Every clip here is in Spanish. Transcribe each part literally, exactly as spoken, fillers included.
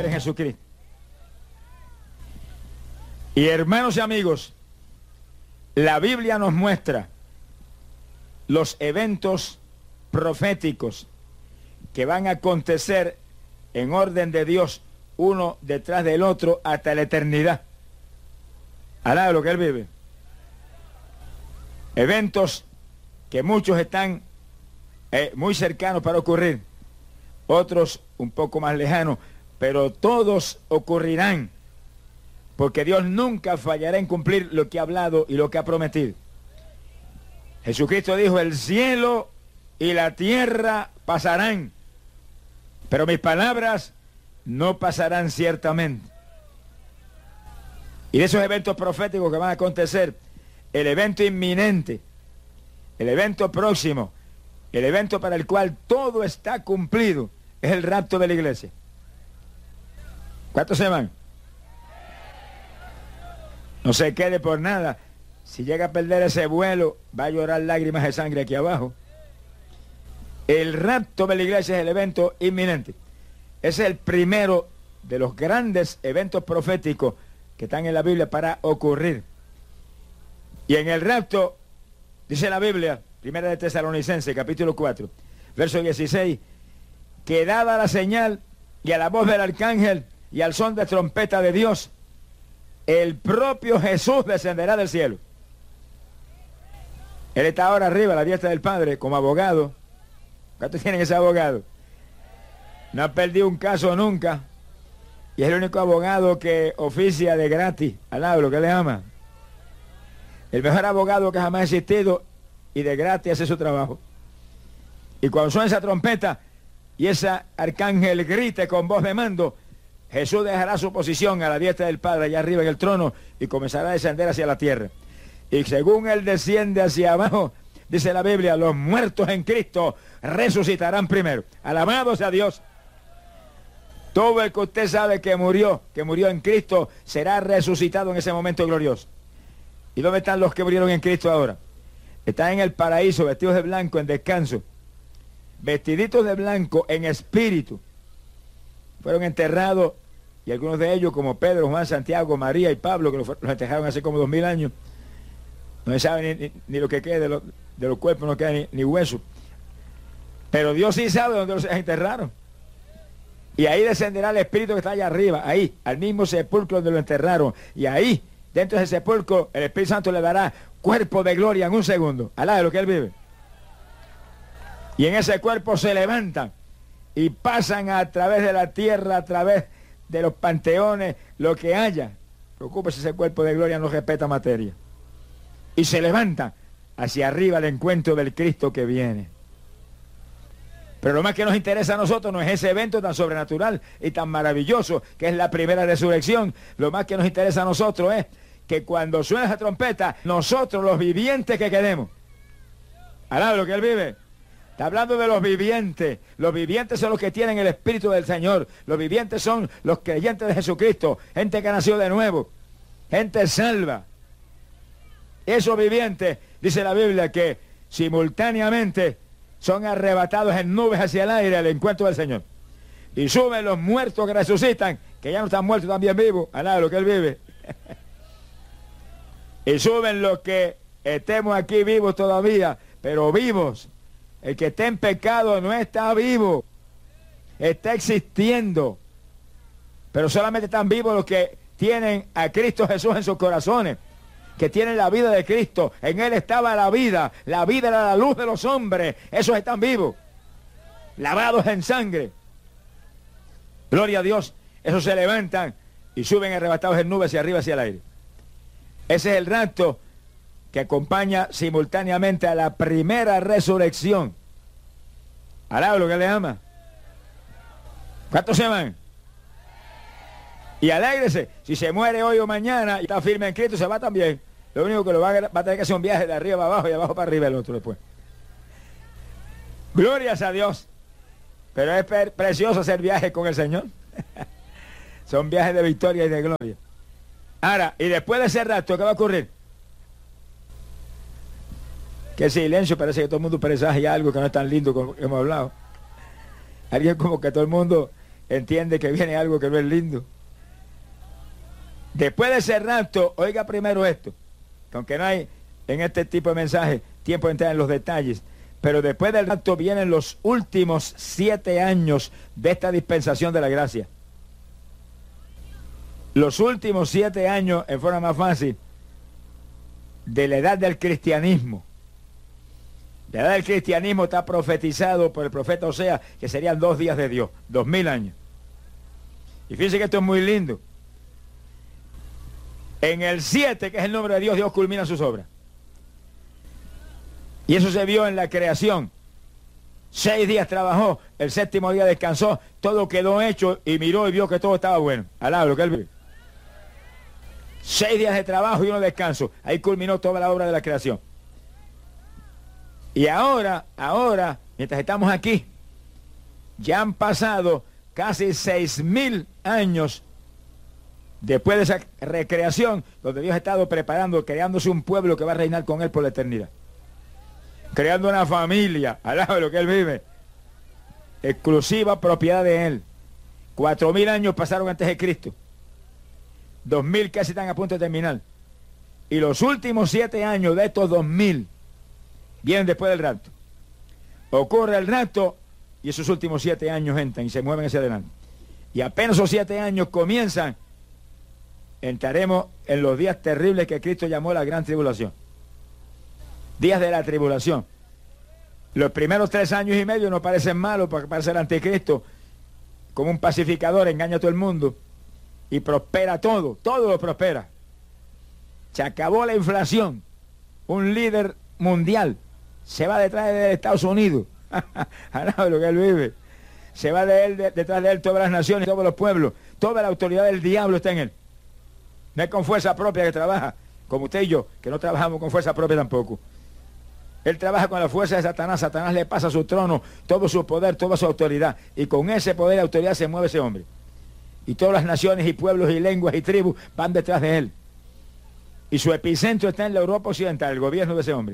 en Jesucristo. Y hermanos y amigos, la Biblia nos muestra los eventos proféticos que van a acontecer en orden de Dios, uno detrás del otro hasta la eternidad. Alá lo que Él vive. Eventos que muchos están eh, muy cercanos para ocurrir, otros un poco más lejanos, pero todos ocurrirán, porque Dios nunca fallará en cumplir lo que ha hablado y lo que ha prometido. Jesucristo dijo, el cielo y la tierra pasarán, pero mis palabras no pasarán ciertamente. Y de esos eventos proféticos que van a acontecer, el evento inminente, el evento próximo, el evento para el cual todo está cumplido, es el rapto de la iglesia. ¿Cuántos se van? No se quede por nada. Si llega a perder ese vuelo, va a llorar lágrimas de sangre aquí abajo. El rapto de la iglesia es el evento inminente. Ese es el primero de los grandes eventos proféticos que están en la Biblia para ocurrir. Y en el rapto, dice la Biblia, primera de Tesalonicenses, capítulo cuatro, verso dieciséis, que dada la señal y a la voz del arcángel y al son de trompeta de Dios, el propio Jesús descenderá del cielo. Él está ahora arriba a la diestra del Padre como abogado. ¿Cuántos tienen ese abogado? No ha perdido un caso nunca. Y es el único abogado que oficia de gratis. Alá, lo que le ama. El mejor abogado que jamás ha existido y de gratis hace su trabajo. Y cuando suena esa trompeta y ese arcángel grite con voz de mando, Jesús dejará su posición a la diestra del Padre allá arriba en el trono y comenzará a descender hacia la tierra. Y según Él desciende hacia abajo, dice la Biblia, los muertos en Cristo resucitarán primero. Alabado sea Dios. Todo el que usted sabe que murió, que murió en Cristo, será resucitado en ese momento glorioso. ¿Y dónde están los que murieron en Cristo ahora? Están en el paraíso, vestidos de blanco, en descanso. Vestiditos de blanco, en espíritu. Fueron enterrados, y algunos de ellos, como Pedro, Juan, Santiago, María y Pablo, que los, los enterraron hace como dos mil años, no se sabe ni, ni, ni lo que quede de, lo, de los cuerpos, no queda ni, ni hueso. Pero Dios sí sabe dónde los enterraron. Y ahí descenderá el espíritu que está allá arriba, ahí, al mismo sepulcro donde lo enterraron. Y ahí, dentro de ese sepulcro, el Espíritu Santo le dará cuerpo de gloria en un segundo. Alá de lo que Él vive. Y en ese cuerpo se levantan y pasan a través de la tierra, a través de los panteones, lo que haya. Preocúpese, ese cuerpo de gloria no respeta materia. Y se levantan hacia arriba al encuentro del Cristo que viene. Pero lo más que nos interesa a nosotros no es ese evento tan sobrenatural y tan maravilloso que es la primera resurrección. Lo más que nos interesa a nosotros es que cuando suene esa trompeta, nosotros los vivientes que quedemos. Alá lo que Él vive. Está hablando de los vivientes. Los vivientes son los que tienen el Espíritu del Señor. Los vivientes son los creyentes de Jesucristo. Gente que nació de nuevo. Gente salva. Esos vivientes, dice la Biblia, que simultáneamente son arrebatados en nubes hacia el aire al encuentro del Señor. Y suben los muertos que resucitan, que ya no están muertos, también vivos, a nada lo que Él vive. Y suben los que estemos aquí vivos todavía, pero vivos. El que esté en pecado no está vivo, está existiendo. Pero solamente están vivos los que tienen a Cristo Jesús en sus corazones, que tienen la vida de Cristo. En Él estaba la vida, la vida era la luz de los hombres. Esos están vivos, lavados en sangre. Gloria a Dios. Esos se levantan y suben arrebatados en nubes hacia arriba, hacia el aire. Ese es el rapto que acompaña simultáneamente a la primera resurrección. Alá lo que le ama. ¿Cuántos se van? Y alégrese, si se muere hoy o mañana y está firme en Cristo, se va también. Lo único que lo va a, va a tener que hacer un viaje de arriba para abajo y de abajo para arriba el otro después. Glorias a Dios. Pero es pre precioso hacer viajes con el Señor. Son viajes de victoria y de gloria. Ahora, y después de ese rato, ¿qué va a ocurrir? Qué silencio, parece que todo el mundo presagia algo que no es tan lindo como hemos hablado. Alguien como que todo el mundo entiende que viene algo que no es lindo. Después de ese rapto, oiga primero esto, que aunque no hay en este tipo de mensaje tiempo de entrar en los detalles, pero después del rapto vienen los últimos siete años de esta dispensación de la gracia. Los últimos siete años, en forma más fácil, de la edad del cristianismo. La edad del cristianismo está profetizado por el profeta Oseas, que serían dos días de Dios, dos mil años. Y fíjense que esto es muy lindo. En el siete, que es el nombre de Dios, Dios culmina sus obras. Y eso se vio en la creación. Seis días trabajó, el séptimo día descansó, todo quedó hecho y miró y vio que todo estaba bueno. Alaba lo que él vive. Seis días de trabajo y uno de descanso. Ahí culminó toda la obra de la creación. Y ahora, ahora, mientras estamos aquí, ya han pasado casi seis mil años después de esa recreación, donde Dios ha estado preparando, creándose un pueblo que va a reinar con Él por la eternidad. Creando una familia, al lado de lo que Él vive, exclusiva propiedad de Él. Cuatro mil años pasaron antes de Cristo. Dos mil casi están a punto de terminar. Y los últimos siete años de estos dos mil vienen después del rapto. Ocurre el rapto y esos últimos siete años entran y se mueven hacia adelante. Y apenas esos siete años comienzan, entraremos en los días terribles que Cristo llamó la gran tribulación. Días de la tribulación. Los primeros tres años y medio no parecen malos porque parece el anticristo como un pacificador, engaña a todo el mundo y prospera todo, todo lo prospera. Se acabó la inflación. Un líder mundial se va detrás de Estados Unidos. A lo que él vive. Se va de él, de, detrás de él todas las naciones, todos los pueblos. Toda la autoridad del diablo está en él. No es con fuerza propia que trabaja, como usted y yo, que no trabajamos con fuerza propia tampoco. Él trabaja con la fuerza de Satanás. Satanás le pasa su trono, todo su poder, toda su autoridad. Y con ese poder y autoridad se mueve ese hombre. Y todas las naciones y pueblos y lenguas y tribus van detrás de él. Y su epicentro está en la Europa Occidental, el gobierno de ese hombre.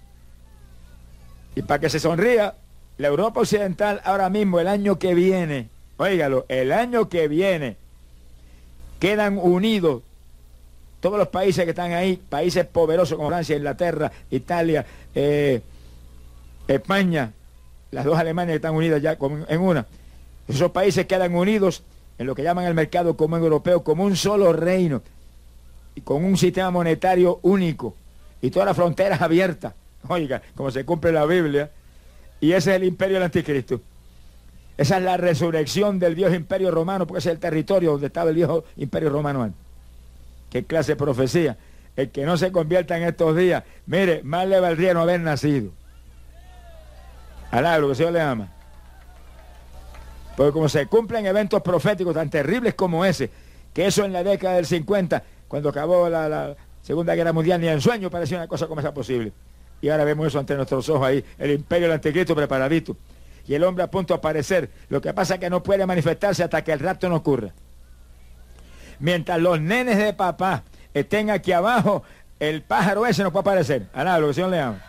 Y para que se sonría, la Europa Occidental ahora mismo, el año que viene, óigalo, el año que viene, quedan unidos todos los países que están ahí, países poderosos como Francia, Inglaterra, Italia, eh, España, las dos Alemanias que están unidas ya en una. Esos países quedan unidos en lo que llaman el mercado común europeo como un solo reino y con un sistema monetario único y todas las fronteras abiertas. Oiga, como se cumple la Biblia. Y ese es el imperio del anticristo. Esa es la resurrección del viejo imperio romano, porque ese es el territorio donde estaba el viejo imperio romano antes. ¿Qué clase de profecía? El que no se convierta en estos días, mire, más le valdría no haber nacido. Alá, lo que el Señor le ama. Porque como se cumplen eventos proféticos tan terribles como ese, que eso en la década del cincuenta, cuando acabó la, la Segunda Guerra Mundial, ni en sueño parecía una cosa como esa posible. Y ahora vemos eso ante nuestros ojos ahí, el imperio del anticristo preparadito. Y el hombre a punto de aparecer. Lo que pasa es que no puede manifestarse hasta que el rapto no ocurra. Mientras los nenes de papá estén aquí abajo, el pájaro ese no puede aparecer. A nada, lo que el Señor le ama.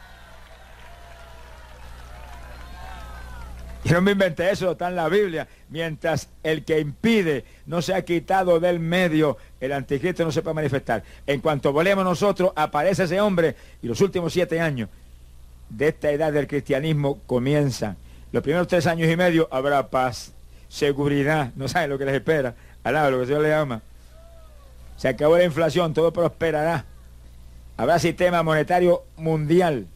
Yo no me inventé eso, está en la Biblia. Mientras el que impide no se ha quitado del medio, el anticristo no se puede manifestar. En cuanto volemos nosotros, aparece ese hombre y los últimos siete años de esta edad del cristianismo comienzan. Los primeros tres años y medio habrá paz, seguridad, no saben lo que les espera. Alaba lo que el Señor le ama. Se acabó la inflación, todo prosperará. Habrá sistema monetario mundial.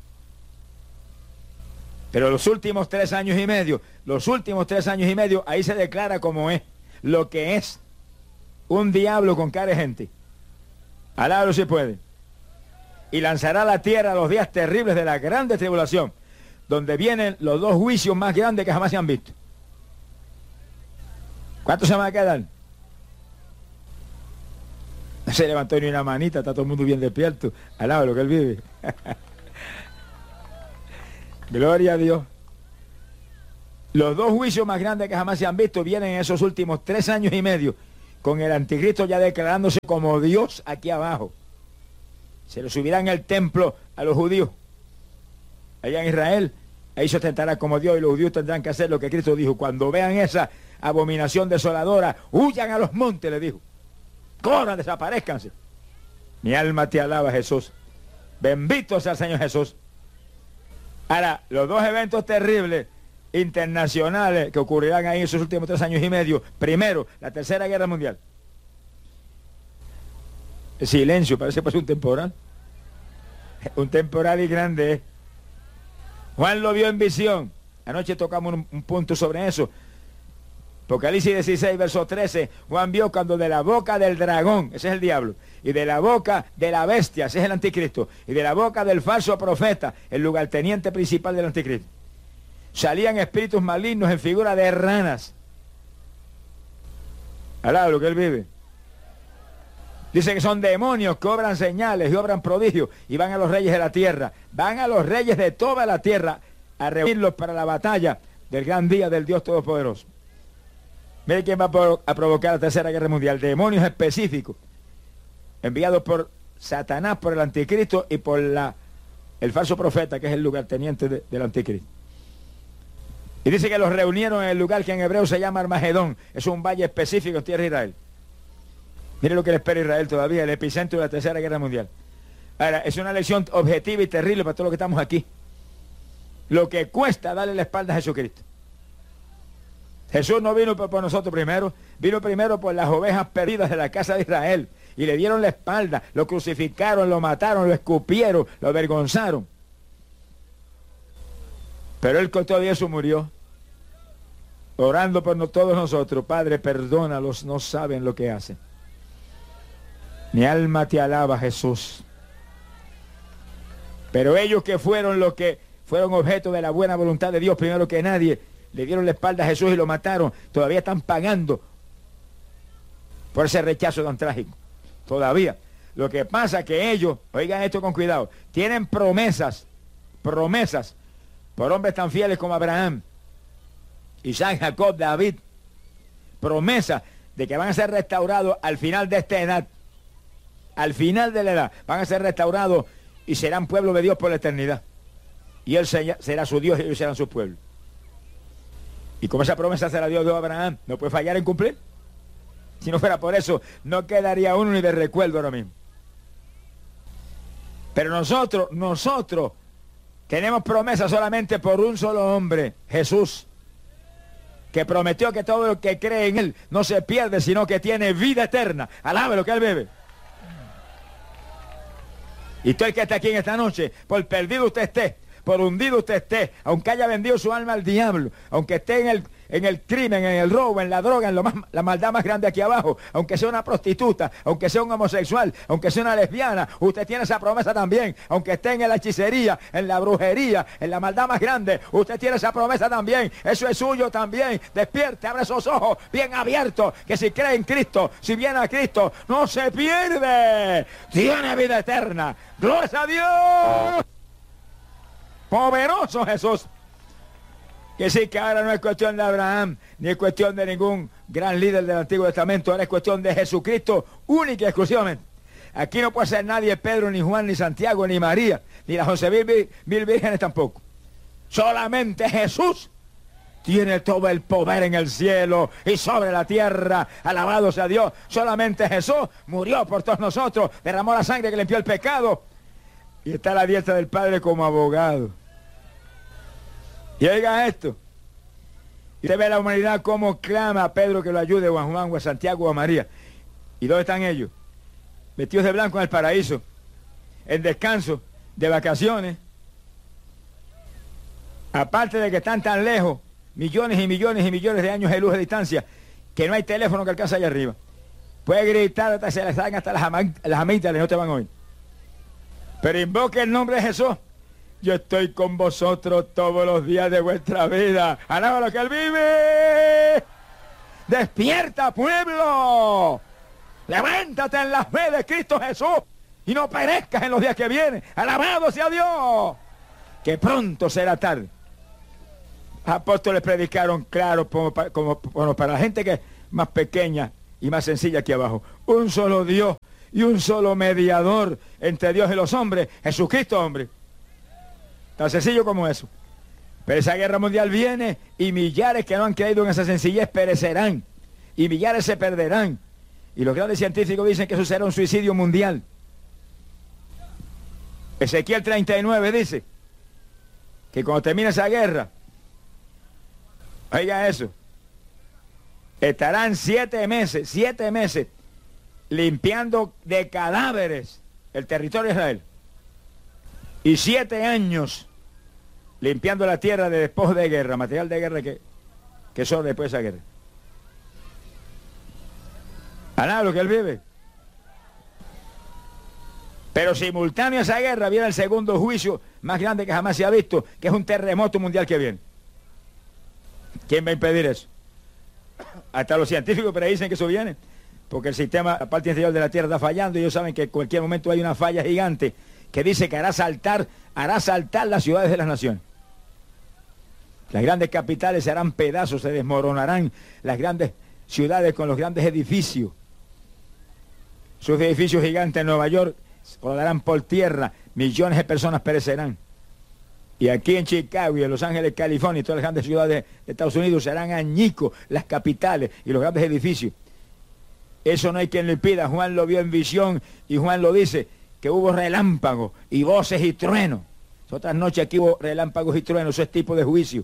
Pero los últimos tres años y medio, los últimos tres años y medio, ahí se declara como es, lo que es un diablo con cara de gente. Alábalo si puede. Y lanzará a la tierra los días terribles de la grande tribulación, donde vienen los dos juicios más grandes que jamás se han visto. ¿Cuántos se van a quedar? No se levantó ni una manita, está todo el mundo bien despierto. Alaba lo que él vive. Gloria a Dios. Los dos juicios más grandes que jamás se han visto vienen en esos últimos tres años y medio, con el anticristo ya declarándose como Dios aquí abajo. Se lo subirá en el templo a los judíos. Allá en Israel, ahí se ostentará como Dios y los judíos tendrán que hacer lo que Cristo dijo. Cuando vean esa, abominación desoladora, huyan a los montes, le dijo. Corran, desaparezcanse. Mi alma te alaba, Jesús. Bendito sea el Señor Jesús. Ahora, los dos eventos terribles internacionales que ocurrirán ahí en esos últimos tres años y medio. Primero, la Tercera Guerra Mundial. El silencio, parece pues un temporal. Un temporal y grande, ¿eh? Juan lo vio en visión. Anoche tocamos un, un punto sobre eso. Apocalipsis dieciséis, verso trece. Juan vio cuando de la boca del dragón, ese es el diablo, y de la boca de la bestia, ese es el anticristo, y de la boca del falso profeta, el lugarteniente principal del anticristo, salían espíritus malignos en figura de ranas. Alá, lo que él vive. Dice que son demonios que obran señales y obran prodigios y van a los reyes de la tierra. Van a los reyes de toda la tierra a reunirlos para la batalla del gran día del Dios Todopoderoso. Mire quién va a provocar la Tercera Guerra Mundial. Demonios específicos enviados por Satanás, por el anticristo y por la, el falso profeta, que es el lugarteniente de, del anticristo. Y dice que los reunieron en el lugar que en hebreo se llama Armagedón. Es un valle específico en tierra de Israel. Mire lo que le espera a Israel todavía, el epicentro de la Tercera Guerra Mundial. Ahora, es una lección objetiva y terrible para todos los que estamos aquí. Lo que cuesta darle la espalda a Jesucristo. Jesús no vino por, por nosotros primero, vino primero por las ovejas perdidas de la casa de Israel. Y le dieron la espalda, lo crucificaron, lo mataron, lo escupieron, lo avergonzaron. Pero Él con todo eso murió, orando por no, todos nosotros. Padre, perdónalos, no saben lo que hacen. Mi alma te alaba, Jesús. Pero ellos que fueron los que fueron objeto de la buena voluntad de Dios, primero que nadie, le dieron la espalda a Jesús y lo mataron. Todavía están pagando por ese rechazo tan trágico. Todavía. Lo que pasa es que ellos, oigan esto con cuidado, tienen promesas, promesas, por hombres tan fieles como Abraham, Isaac, Jacob, David, promesas de que van a ser restaurados al final de esta edad. Al final de la edad van a ser restaurados y serán pueblo de Dios por la eternidad. Y Él será su Dios y ellos serán su pueblo. Y como esa promesa se la dio Dios a Abraham, no puede fallar en cumplir. Si no fuera por eso, no quedaría uno ni de recuerdo ahora mismo. Pero nosotros, nosotros tenemos promesa solamente por un solo hombre, Jesús, que prometió que todo el que cree en Él no se pierde, sino que tiene vida eterna. Alabe lo que Él bebe. Y todo el que está aquí en esta noche, por perdido usted esté, por hundido usted esté, aunque haya vendido su alma al diablo, aunque esté en el, en el crimen, en el robo, en la droga, en lo más, la maldad más grande aquí abajo, aunque sea una prostituta, aunque sea un homosexual, aunque sea una lesbiana, usted tiene esa promesa también. Aunque esté en la hechicería, en la brujería, en la maldad más grande, usted tiene esa promesa también. Eso es suyo también. Despierte, abre esos ojos bien abiertos, que si cree en Cristo, si viene a Cristo, no se pierde, tiene vida eterna. ¡Gloria a Dios! Poderoso Jesús. Que sí, que ahora no es cuestión de Abraham, ni es cuestión de ningún gran líder del Antiguo Testamento, ahora es cuestión de Jesucristo, única y exclusivamente. Aquí no puede ser nadie, Pedro, ni Juan, ni Santiago, ni María, ni las once mil, mil vírgenes tampoco. Solamente Jesús tiene todo el poder en el cielo y sobre la tierra. Alabado sea Dios. Solamente Jesús murió por todos nosotros, derramó la sangre que limpió el pecado y está a la diestra del Padre como abogado. Y oiga esto. Y usted ve a la humanidad como clama a Pedro que lo ayude, o a Juan, o a Santiago, o a María. ¿Y dónde están ellos? Vestidos de blanco en el paraíso, en descanso, de vacaciones. Aparte de que están tan lejos, millones y millones y millones de años de luz de distancia, que no hay teléfono que alcance allá arriba. Puede gritar hasta que se les salgan hasta las, las amígdalas y no te van a oír. Pero invoque el nombre de Jesús. Yo estoy con vosotros todos los días de vuestra vida. Alaba lo que Él vive. Despierta, pueblo. Levántate en la fe de Cristo Jesús y no perezcas en los días que vienen. Alabado sea Dios. Que pronto será tarde. Los apóstoles predicaron claro como, como, como para la gente que es más pequeña y más sencilla aquí abajo. Un solo Dios y un solo mediador entre Dios y los hombres, Jesucristo hombre. Tan sencillo como eso. Pero esa guerra mundial viene y millares que no han creído en esa sencillez perecerán. Y millares se perderán. Y los grandes científicos dicen que eso será un suicidio mundial. Ezequiel treinta y nueve dice que cuando termine esa guerra, oiga eso, estarán siete meses, siete meses limpiando de cadáveres el territorio de Israel. Y siete años limpiando la tierra de despojos de guerra, material de guerra que, que son después de esa guerra. A nada lo que él vive. Pero simultáneo a esa guerra viene el segundo juicio más grande que jamás se ha visto, que es un terremoto mundial que viene. ¿Quién va a impedir eso? Hasta los científicos predicen que eso viene, porque el sistema, la parte interior de la Tierra está fallando y ellos saben que en cualquier momento hay una falla gigante que dice que hará saltar, hará saltar las ciudades de las naciones. Las grandes capitales se harán pedazos, se desmoronarán las grandes ciudades con los grandes edificios. Sus edificios gigantes en Nueva York rodarán por tierra, millones de personas perecerán. Y aquí en Chicago y en Los Ángeles, California y todas las grandes ciudades de Estados Unidos serán añicos las capitales y los grandes edificios. Eso no hay quien lo impida. Juan lo vio en visión y Juan lo dice, que hubo relámpagos y voces y truenos. Otras noches aquí hubo relámpagos y truenos, eso es tipo de juicio.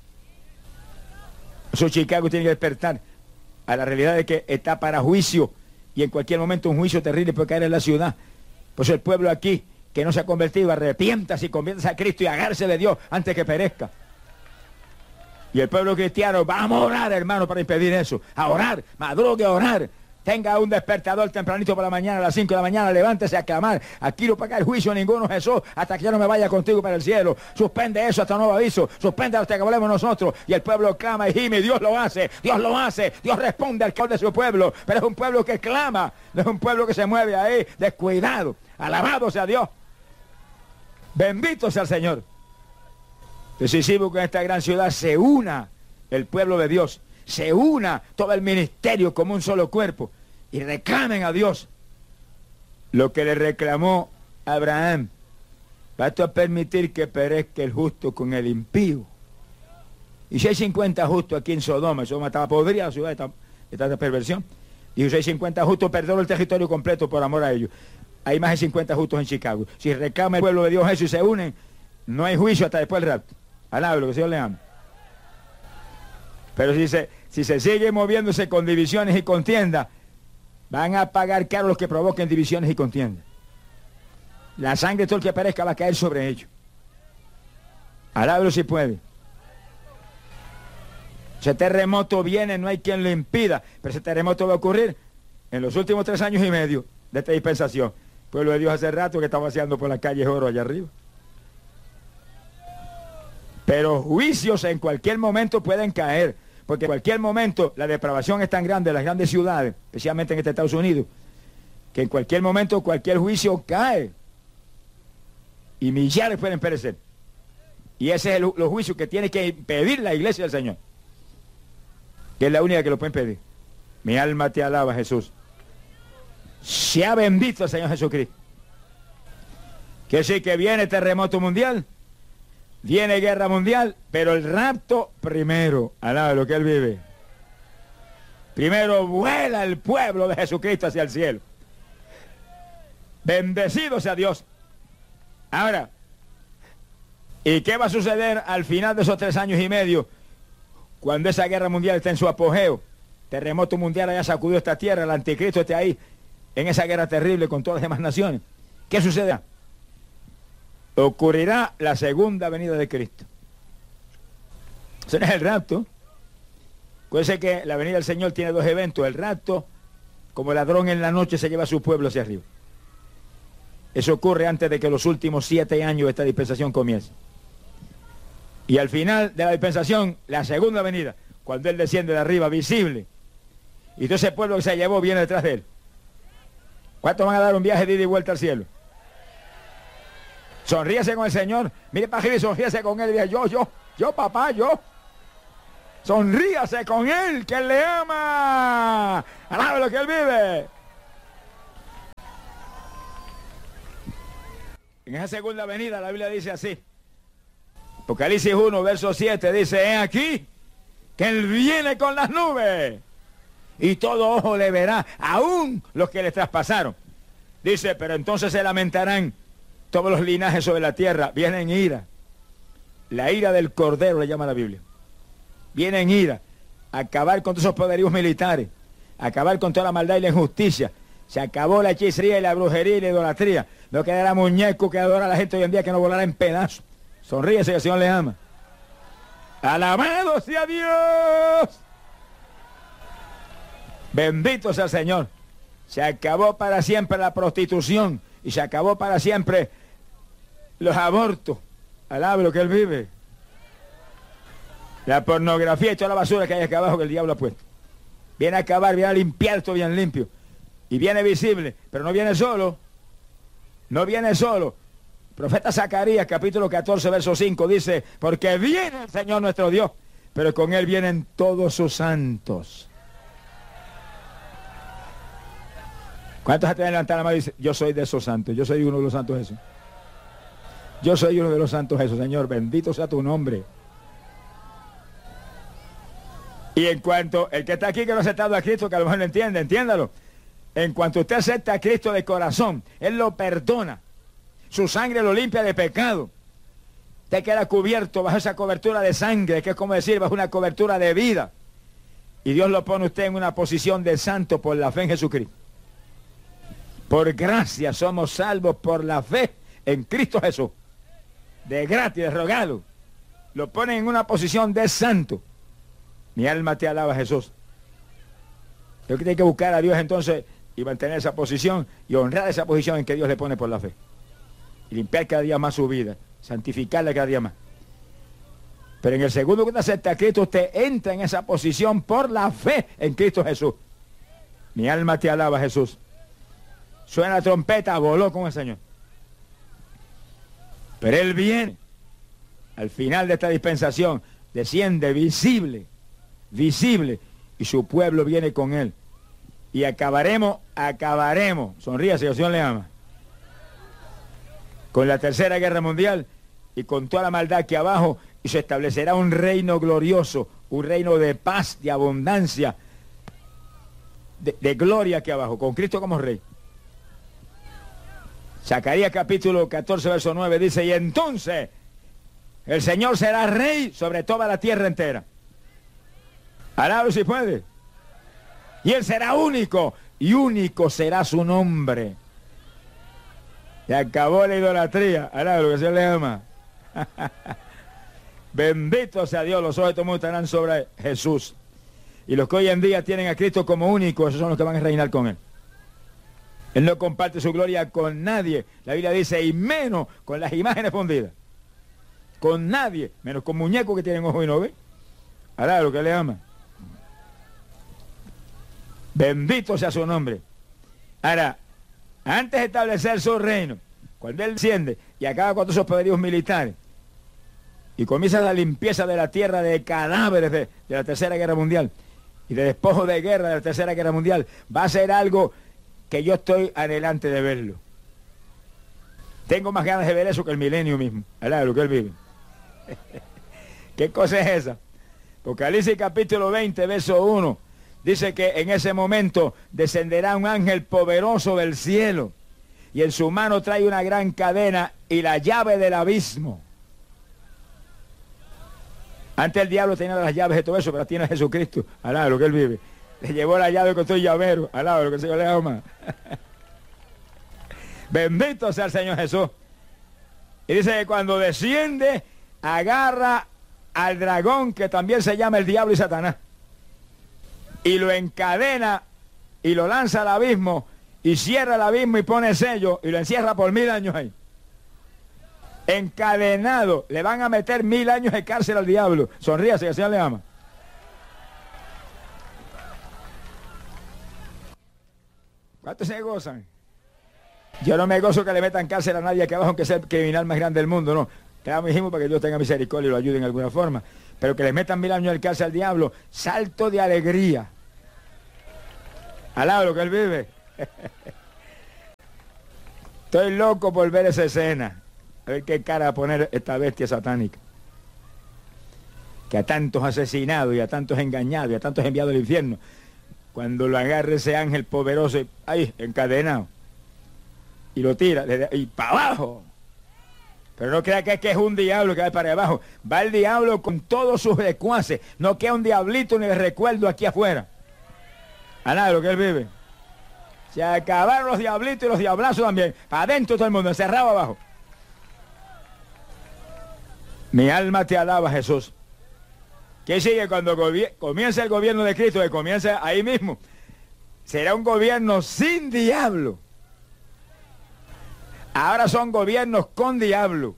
Eso Chicago tiene que despertar a la realidad de que está para juicio y en cualquier momento un juicio terrible puede caer en la ciudad. Pues el pueblo aquí que no se ha convertido, arrepiéntase y conviértase a Cristo y agárrese de Dios antes que perezca. Y el pueblo cristiano, vamos a orar, hermano, para impedir eso. A orar, madrugue a orar. Tenga un despertador tempranito por la mañana, a las cinco de la mañana, levántese a clamar. Aquí no paga el juicio ninguno, Jesús, hasta que yo no me vaya contigo para el cielo. Suspende eso hasta nuevo aviso. Suspende hasta que volvemos nosotros. Y el pueblo clama y gime. Dios lo hace. Dios lo hace. Dios responde al clamor de su pueblo. Pero es un pueblo que clama. No es un pueblo que se mueve ahí descuidado. Alabado sea Dios. Bendito sea el Señor. Decisivo que en esta gran ciudad se una el pueblo de Dios. Se una todo el ministerio como un solo cuerpo y reclamen a Dios lo que le reclamó Abraham. ¿Vas a permitir que perezca el justo con el impío? Y si hay cincuenta justos aquí en Sodoma, Sodoma estaba podrida, la ciudad de esta, esta perversión, y si hay cincuenta justos, perdieron el territorio completo por amor a ellos. Hay más de cincuenta justos en Chicago. Si reclama el pueblo de Dios eso y se unen, no hay juicio hasta después del rapto. Alablo, que el Señor le ama. Pero si se, si se sigue moviéndose con divisiones y contiendas, van a pagar caro los que provoquen divisiones y contiendas. La sangre de todo el que perezca va a caer sobre ellos. Alábalo si puede. Ese terremoto viene, no hay quien lo impida, pero ese terremoto va a ocurrir en los últimos tres años y medio de esta dispensación. El pueblo de Dios hace rato que está vaciando por las calles oro allá arriba. Pero juicios en cualquier momento pueden caer, porque en cualquier momento la depravación es tan grande en las grandes ciudades, especialmente en este Estados Unidos, que en cualquier momento cualquier juicio cae y millares pueden perecer. Y ese es el, los juicios que tiene que impedir la iglesia del Señor, que es la única que lo puede impedir. Mi alma te alaba, Jesús. Sea bendito el Señor Jesucristo. Que sí que viene terremoto mundial, viene guerra mundial, pero el rapto primero. Alaba lo que Él vive. Primero vuela el pueblo de Jesucristo hacia el cielo. Bendecido sea Dios. Ahora, ¿y qué va a suceder al final de esos tres años y medio? Cuando esa guerra mundial está en su apogeo, terremoto mundial haya sacudido esta tierra, el anticristo esté ahí, en esa guerra terrible con todas las demás naciones. ¿Qué sucederá? Ocurrirá la segunda venida de Cristo. Eso no es el rapto. Acuérdense que la venida del Señor tiene dos eventos. El rapto, como ladrón en la noche, se lleva a su pueblo hacia arriba. Eso ocurre antes de que los últimos siete años de esta dispensación comience. Y al final de la dispensación, la segunda venida, cuando Él desciende de arriba, visible. Y todo ese pueblo que se llevó viene detrás de Él. ¿Cuántos van a dar un viaje de ida y vuelta al cielo? Sonríese con el Señor. Mire para arriba y sonríese con Él. Y diga, yo, yo, yo, papá, yo. Sonríase con Él, que Él le ama. Alabe lo que Él vive. En esa segunda venida la Biblia dice así. Apocalipsis uno, verso siete, dice, he aquí que él viene con las nubes y todo ojo le verá, aún los que le traspasaron. Dice, pero entonces se lamentarán todos los linajes sobre la tierra. Viene en ira. La ira del Cordero le llama la Biblia. Viene en ira. Acabar con todos esos poderíos militares. Acabar con toda la maldad y la injusticia. Se acabó la hechicería y la brujería y la idolatría. No quedará muñeco que adora a la gente hoy en día, que no volará en pedazos. Sonríese, que el Señor le ama. Alabado sea Dios. Bendito sea el Señor. Se acabó para siempre la prostitución y se acabó para siempre los abortos. Alabe lo que Él vive. La pornografía y toda la basura que hay acá abajo que el diablo ha puesto. Viene a acabar, viene a limpiar todo bien limpio. Y viene visible, pero no viene solo. No viene solo. Profeta Zacarías, capítulo catorce, verso cinco, dice, porque viene el Señor nuestro Dios, pero con Él vienen todos sus santos. ¿Cuántos se te levantan la mano y dicen, yo soy de esos santos, yo soy uno de los santos Jesús? Yo soy uno de los santos Jesús, Señor, bendito sea tu nombre. Y en cuanto, el que está aquí que no ha aceptado a Cristo, que a lo mejor no entiende, entiéndalo. En cuanto usted acepta a Cristo de corazón, Él lo perdona. Su sangre lo limpia de pecado. Usted queda cubierto bajo esa cobertura de sangre, que es como decir, bajo una cobertura de vida. Y Dios lo pone usted en una posición de santo por la fe en Jesucristo. Por gracia somos salvos por la fe en Cristo Jesús. De gratis, de regalo. Lo pone en una posición de santo. Mi alma te alaba, Jesús. Yo que hay que buscar a Dios entonces y mantener esa posición y honrar esa posición en que Dios le pone por la fe. Y limpiar cada día más su vida, santificarla cada día más. Pero en el segundo que usted acepta a Cristo, usted entra en esa posición por la fe en Cristo Jesús. Mi alma te alaba, Jesús. Suena la trompeta, voló con el Señor. Pero Él viene al final de esta dispensación, desciende visible, visible, y su pueblo viene con Él. Y acabaremos, acabaremos, sonríase, el Señor le ama, con la tercera guerra mundial y con toda la maldad que abajo, y se establecerá un reino glorioso, un reino de paz, de abundancia, de, de gloria aquí abajo, con Cristo como Rey. Zacarías capítulo catorce, verso nueve dice, y entonces el Señor será Rey sobre toda la tierra entera. Alábalo si puede. Y Él será único, y único será su nombre. Y acabó la idolatría. Alábalo, que el Señor le ama. Bendito sea Dios, los ojos de todo el mundo estarán sobre Jesús. Y los que hoy en día tienen a Cristo como único, esos son los que van a reinar con Él. Él no comparte su gloria con nadie. La Biblia dice, y menos con las imágenes fundidas. Con nadie, menos con muñecos que tienen ojos y no ven. Hará lo que le ama. Bendito sea su nombre. Ahora, antes de establecer su reino, cuando Él desciende y acaba con todos esos poderíos militares, y comienza la limpieza de la tierra de cadáveres de, de la Tercera Guerra Mundial, y de despojos de guerra de la Tercera Guerra Mundial, va a ser algo que yo estoy adelante de verlo. Tengo más ganas de ver eso que el milenio mismo. Alá, lo que Él vive. ¿Qué cosa es esa? Apocalipsis capítulo veinte, verso uno. Dice que en ese momento descenderá un ángel poderoso del cielo. Y en su mano trae una gran cadena y la llave del abismo. Antes el diablo tenía las llaves de todo eso, pero tiene a Jesucristo. Alá, lo que Él vive. Le llevó la llave con todo el llavero. Alá, lo que el Señor le ama. Bendito sea el Señor Jesús. Y dice que cuando desciende, agarra al dragón, que también se llama el diablo y Satanás, y lo encadena y lo lanza al abismo, y cierra el abismo y pone sello, y lo encierra por mil años ahí. Encadenado. Le van a meter mil años de cárcel al diablo. Sonríase, que el Señor le ama. ¿Cuántos se gozan? Yo no me gozo que le metan cárcel a nadie aquí abajo, aunque sea el criminal más grande del mundo, no. Te damos dijimos para que Dios tenga misericordia y lo ayude en alguna forma. Pero que le metan mil años de cárcel al diablo, salto de alegría. Alá lo que Él vive. Estoy loco por ver esa escena. A ver qué cara va a poner esta bestia satánica. que a tantos asesinado y a tantos engañado y a tantos enviado al infierno, cuando lo agarre ese ángel poderoso, ahí, encadenado, y lo tira, y para abajo. Pero no crea que es, que es un diablo que va para abajo. Va el diablo con todos sus secuaces. No queda un diablito ni de recuerdo aquí afuera. A nada, lo que él vive. Se acabaron los diablitos y los diablazos también. Para adentro todo el mundo, encerrado abajo. Mi alma te alaba, Jesús. ¿Qué sigue cuando comienza el gobierno de Cristo? Que comienza ahí mismo. Será un gobierno sin diablo. Ahora son gobiernos con diablo.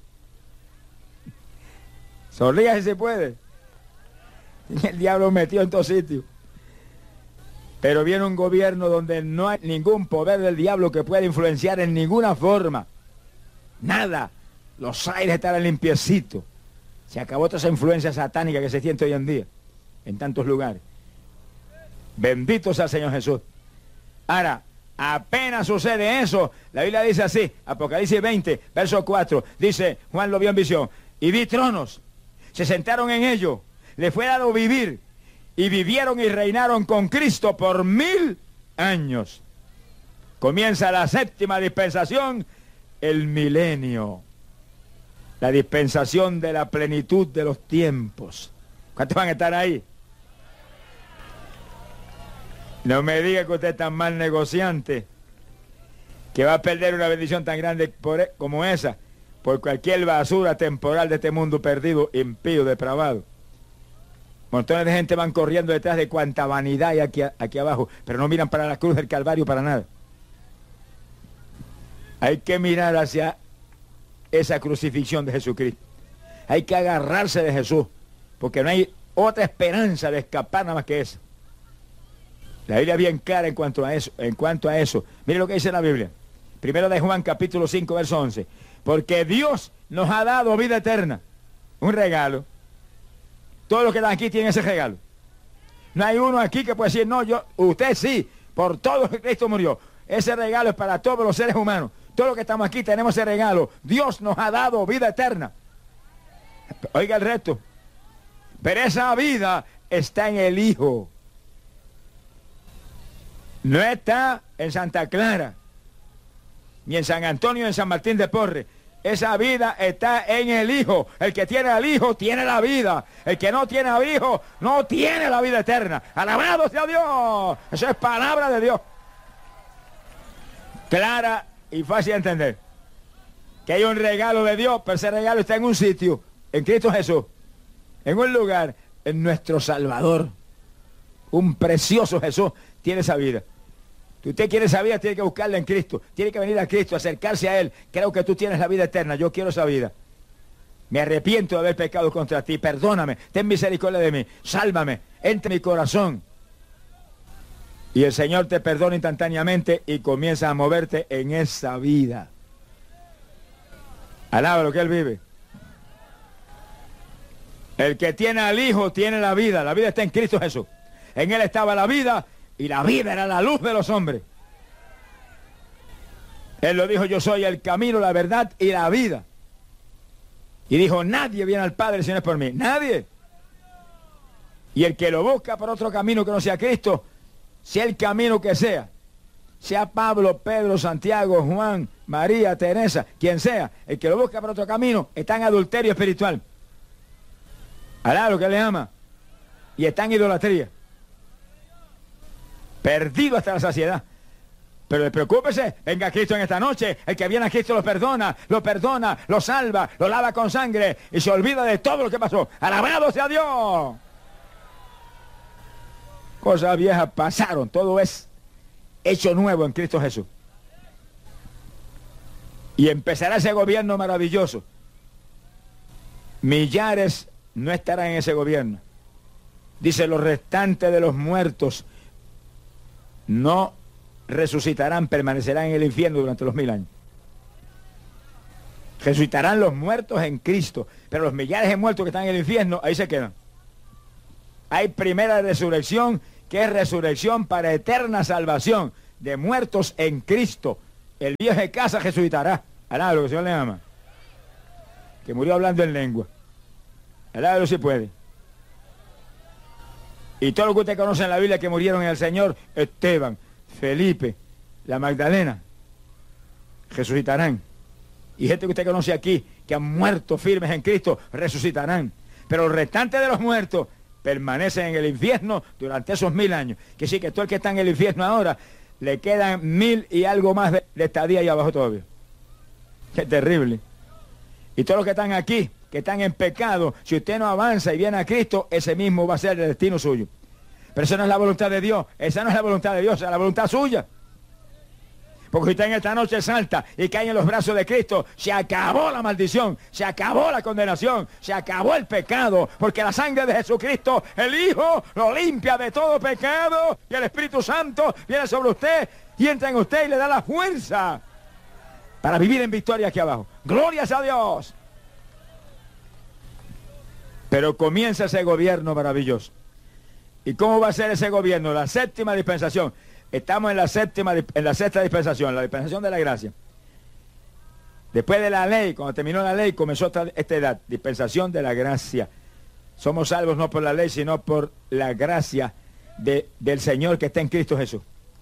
Sonría si se puede. El diablo metido en todos sitios. Pero viene un gobierno donde no hay ningún poder del diablo que pueda influenciar en ninguna forma. Nada. Los aires estarán limpiecitos. Se acabó toda esa influencia satánica que se siente hoy en día. En tantos lugares. Bendito sea el Señor Jesús. Ahora, apenas sucede eso, la Biblia dice así, Apocalipsis veinte, verso cuatro, dice, Juan lo vio en visión, y vi tronos, se sentaron en ellos, le fue dado vivir, y vivieron y reinaron con Cristo por mil años. Comienza la séptima dispensación, el milenio, la dispensación de la plenitud de los tiempos. ¿Cuántos van a estar ahí? No me diga que usted es tan mal negociante que va a perder una bendición tan grande por, como esa por cualquier basura temporal de este mundo perdido, impío, depravado. Montones de gente van corriendo detrás de cuanta vanidad hay aquí, aquí abajo, pero no miran para la cruz del Calvario para nada. Hay que mirar hacia esa crucifixión de Jesucristo. Hay que agarrarse de Jesús, porque no hay otra esperanza de escapar nada más que esa. La Biblia es bien clara en cuanto a eso, en cuanto a eso. Mire lo que dice la Biblia. Primero de Juan, capítulo cinco, verso once. Porque Dios nos ha dado vida eterna. Un regalo. Todos los que están aquí tienen ese regalo. No hay uno aquí que puede decir, no, yo, usted sí, por todo lo que Cristo murió. Ese regalo es para todos los seres humanos. Todos los que estamos aquí tenemos ese regalo. Dios nos ha dado vida eterna. Oiga el resto. Pero esa vida está en el Hijo. No está en Santa Clara, ni en San Antonio, ni en San Martín de Porres. Esa vida está en el Hijo. El que tiene al Hijo tiene la vida. El que no tiene al Hijo no tiene la vida eterna. ¡Alabado sea Dios! Eso es palabra de Dios. Clara y fácil de entender. Que hay un regalo de Dios, pero ese regalo está en un sitio, en Cristo Jesús. En un lugar, en nuestro Salvador. Un precioso Jesús tiene esa vida. Si usted quiere esa vida, tiene que buscarla en Cristo. Tiene que venir a Cristo, acercarse a Él. Creo que tú tienes la vida eterna. Yo quiero esa vida. Me arrepiento de haber pecado contra ti. Perdóname. Ten misericordia de mí. Sálvame. Entra en mi corazón. Y el Señor te perdona instantáneamente y comienza a moverte en esa vida. Alaba lo que Él vive. El que tiene al Hijo tiene la vida. La vida está en Cristo Jesús. En Él estaba la vida. Y la vida era la luz de los hombres. Él lo dijo, yo soy el camino, la verdad y la vida. Y dijo, nadie viene al Padre si no es por mí. Nadie. Y el que lo busca por otro camino que no sea Cristo, sea el camino que sea, sea Pablo, Pedro, Santiago, Juan, María, Teresa, quien sea, el que lo busca por otro camino, está en adulterio espiritual. Alá lo que le ama. Y está en idolatría. Perdido hasta la saciedad. Pero preocúpese, venga Cristo en esta noche. El que viene a Cristo lo perdona, lo perdona, lo salva, lo lava con sangre y se olvida de todo lo que pasó. ¡Alabado sea Dios! Cosas viejas pasaron, todo es hecho nuevo en Cristo Jesús. Y empezará ese gobierno maravilloso. Millares no estarán en ese gobierno. Dice, los restantes de los muertos no resucitarán, permanecerán en el infierno durante los mil años. Resucitarán los muertos en Cristo, pero los millares de muertos que están en el infierno, ahí se quedan. Hay primera resurrección, que es resurrección para eterna salvación de muertos en Cristo. El viejo de casa resucitará. Alá lo que el Señor le ama. Que murió hablando en lengua. Alá lo si puede. Y todo lo que usted conoce en la Biblia que murieron en el Señor, Esteban, Felipe, la Magdalena, resucitarán. Y gente que usted conoce aquí, que han muerto firmes en Cristo, resucitarán. Pero los restantes de los muertos permanecen en el infierno durante esos mil años. Que sí, que todo el que está en el infierno ahora, le quedan mil y algo más de, de estadía ahí abajo todavía. Qué terrible. Y todos los que están aquí, que están en pecado, si usted no avanza y viene a Cristo, ese mismo va a ser el destino suyo. Pero esa no es la voluntad de Dios, esa no es la voluntad de Dios, esa es la voluntad suya. Porque si usted en esta noche salta y cae en los brazos de Cristo, se acabó la maldición, se acabó la condenación, se acabó el pecado, porque la sangre de Jesucristo, el Hijo, lo limpia de todo pecado, y el Espíritu Santo viene sobre usted y entra en usted y le da la fuerza para vivir en victoria aquí abajo. ¡Glorias a Dios! Pero comienza ese gobierno maravilloso. ¿Y cómo va a ser ese gobierno? La séptima dispensación. Estamos en la séptima, en la sexta dispensación, la dispensación de la gracia. Después de la ley, cuando terminó la ley, comenzó esta, esta edad, dispensación de la gracia. Somos salvos no por la ley, sino por la gracia de, del Señor que está en Cristo Jesús.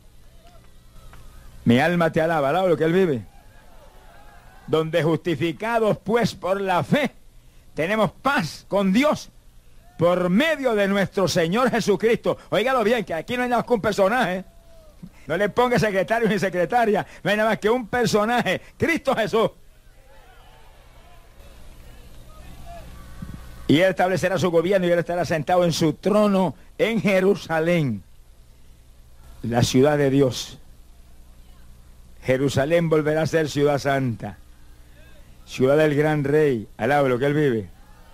Mi alma te alaba, alaba lo que Él vive. Donde justificados pues por la fe, tenemos paz con Dios por medio de nuestro Señor Jesucristo. Óigalo bien, que aquí no hay nada más que un personaje. No le ponga secretario ni secretaria, no hay nada más que un personaje, Cristo Jesús. Y Él establecerá su gobierno y Él estará sentado en su trono en Jerusalén, la ciudad de Dios. Jerusalén volverá a ser ciudad santa, ciudad del gran rey, alaba lo que Él vive.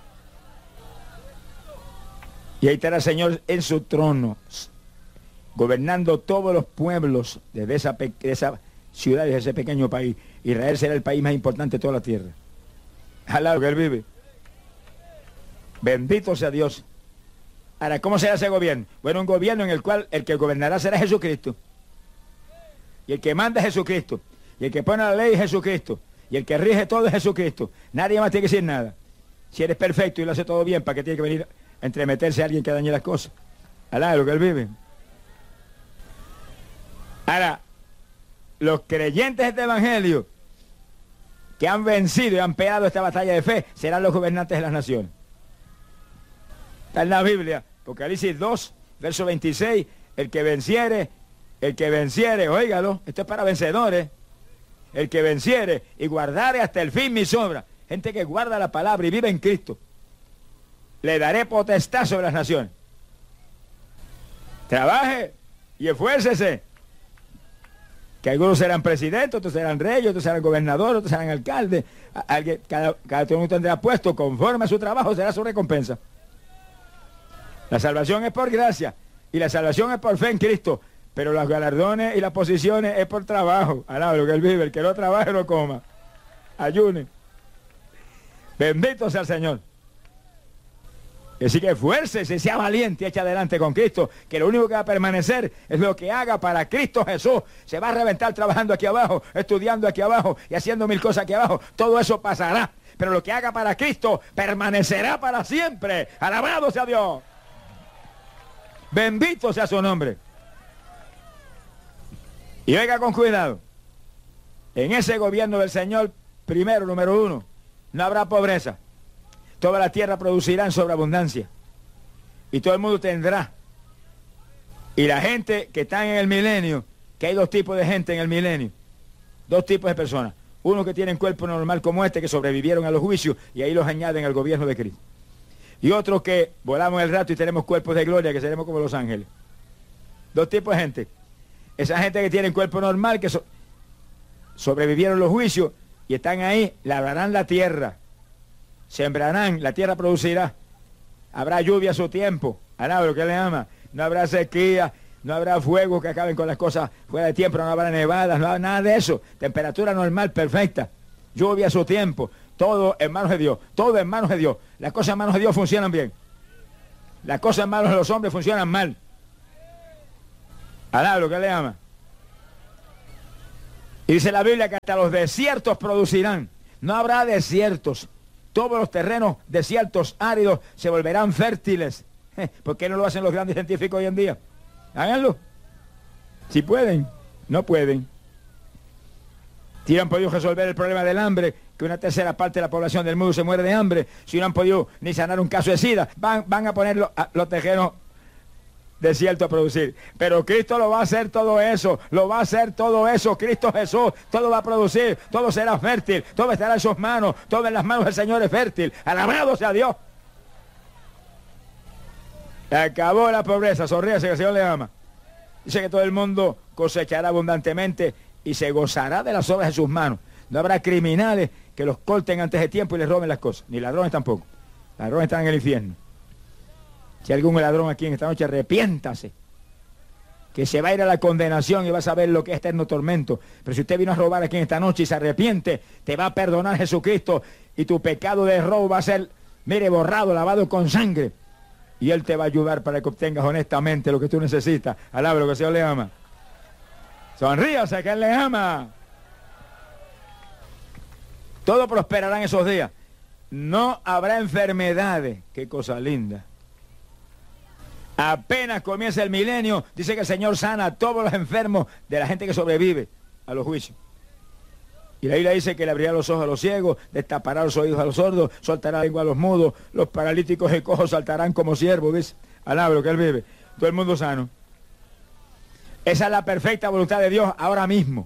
Y ahí estará el Señor en su trono, gobernando todos los pueblos de esa, de esa ciudad, de ese pequeño país. Israel será el país más importante de toda la tierra. Alaba lo que Él vive. Bendito sea Dios. Ahora, ¿cómo será ese gobierno? Bueno, un gobierno en el cual el que gobernará será Jesucristo. Y el que manda es Jesucristo. Y el que pone la ley es Jesucristo. Y el que rige todo es Jesucristo. Nadie más tiene que decir nada. Si eres perfecto y lo hace todo bien, ¿para qué tiene que venir a entremeterse a alguien que dañe las cosas? Alá, lo que Él vive. Ahora, los creyentes de este evangelio que han vencido y han peleado esta batalla de fe serán los gobernantes de las naciones. Está en la Biblia, Apocalipsis dos, verso veintiséis, el que venciere, el que venciere, óigalo, esto es para vencedores, el que venciere y guardare hasta el fin mis obras, gente que guarda la palabra y vive en Cristo, le daré potestad sobre las naciones. Trabaje y esfuércese, que algunos serán presidentes, otros serán reyes, otros serán gobernadores, otros serán alcaldes, alguien, cada, cada uno tendrá puesto conforme a su trabajo, será su recompensa. La salvación es por gracia y la salvación es por fe en Cristo, pero los galardones y las posiciones es por trabajo. Alaba lo que Él vive, el que no trabaje no coma, ayune. Bendito sea el Señor. Así que esfuércese, sea valiente y eche adelante con Cristo, que lo único que va a permanecer es lo que haga para Cristo Jesús. Se va a reventar trabajando aquí abajo, estudiando aquí abajo y haciendo mil cosas aquí abajo. Todo eso pasará, pero lo que haga para Cristo permanecerá para siempre. Alabado sea Dios. Bendito sea su nombre. Y oiga con cuidado. En ese gobierno del Señor, primero, número uno, no habrá pobreza. Toda la tierra producirá en sobreabundancia. Y todo el mundo tendrá. Y la gente que está en el milenio, que hay dos tipos de gente en el milenio. Dos tipos de personas. Uno que tienen cuerpo normal como este, que sobrevivieron a los juicios, y ahí los añaden al gobierno de Cristo. Y otros que volamos el rato y tenemos cuerpos de gloria, que seremos como los ángeles. Dos tipos de gente. Esa gente que tiene cuerpo normal, que so sobrevivieron los juicios y están ahí, labrarán la tierra, sembrarán, la tierra producirá, habrá lluvia a su tiempo, hará lo que le ama, no habrá sequía, no habrá fuego que acaben con las cosas fuera de tiempo, no habrá nevadas, no habrá nada de eso, temperatura normal, perfecta, lluvia a su tiempo, todo en manos de Dios, todo en manos de Dios. Las cosas en manos de Dios funcionan bien. Las cosas en manos de los hombres funcionan mal. Alá lo que le ama. Y dice la Biblia que hasta los desiertos producirán. No habrá desiertos. Todos los terrenos desiertos, áridos, se volverán fértiles. ¿Por qué no lo hacen los grandes científicos hoy en día? Háganlo. Si pueden, no pueden. Si no han podido resolver el problema del hambre, que una tercera parte de la población del mundo se muere de hambre, si no han podido ni sanar un caso de SIDA, van, van a poner lo, a, los terrenos desiertos a producir. Pero Cristo lo va a hacer todo eso, lo va a hacer todo eso, Cristo Jesús, todo va a producir, todo será fértil, todo estará en sus manos, todo en las manos del Señor es fértil. Alabado sea Dios. Acabó la pobreza, sonríase que el Señor le ama. Dice que todo el mundo cosechará abundantemente y se gozará de las obras de sus manos. No habrá criminales que los corten antes de tiempo y les roben las cosas, ni ladrones tampoco. Ladrones están en el infierno. Si hay algún ladrón aquí en esta noche, arrepiéntase, que se va a ir a la condenación y va a saber lo que es eterno tormento. Pero si usted vino a robar aquí en esta noche y se arrepiente, te va a perdonar Jesucristo y tu pecado de robo va a ser, mire, borrado, lavado con sangre. Y Él te va a ayudar para que obtengas honestamente lo que tú necesitas. Alabe lo que el Señor le ama. Sonríase que Él le ama. Todo prosperará en esos días. No habrá enfermedades. Qué cosa linda. Apenas comienza el milenio, dice que el Señor sana a todos los enfermos de la gente que sobrevive a los juicios. Y la Biblia dice que le abrirá los ojos a los ciegos, destapará los oídos a los sordos, soltará la lengua a los mudos, los paralíticos y cojos saltarán como ciervos, ¿ves? Alaba lo que Él vive. Todo el mundo sano. Esa es la perfecta voluntad de Dios ahora mismo.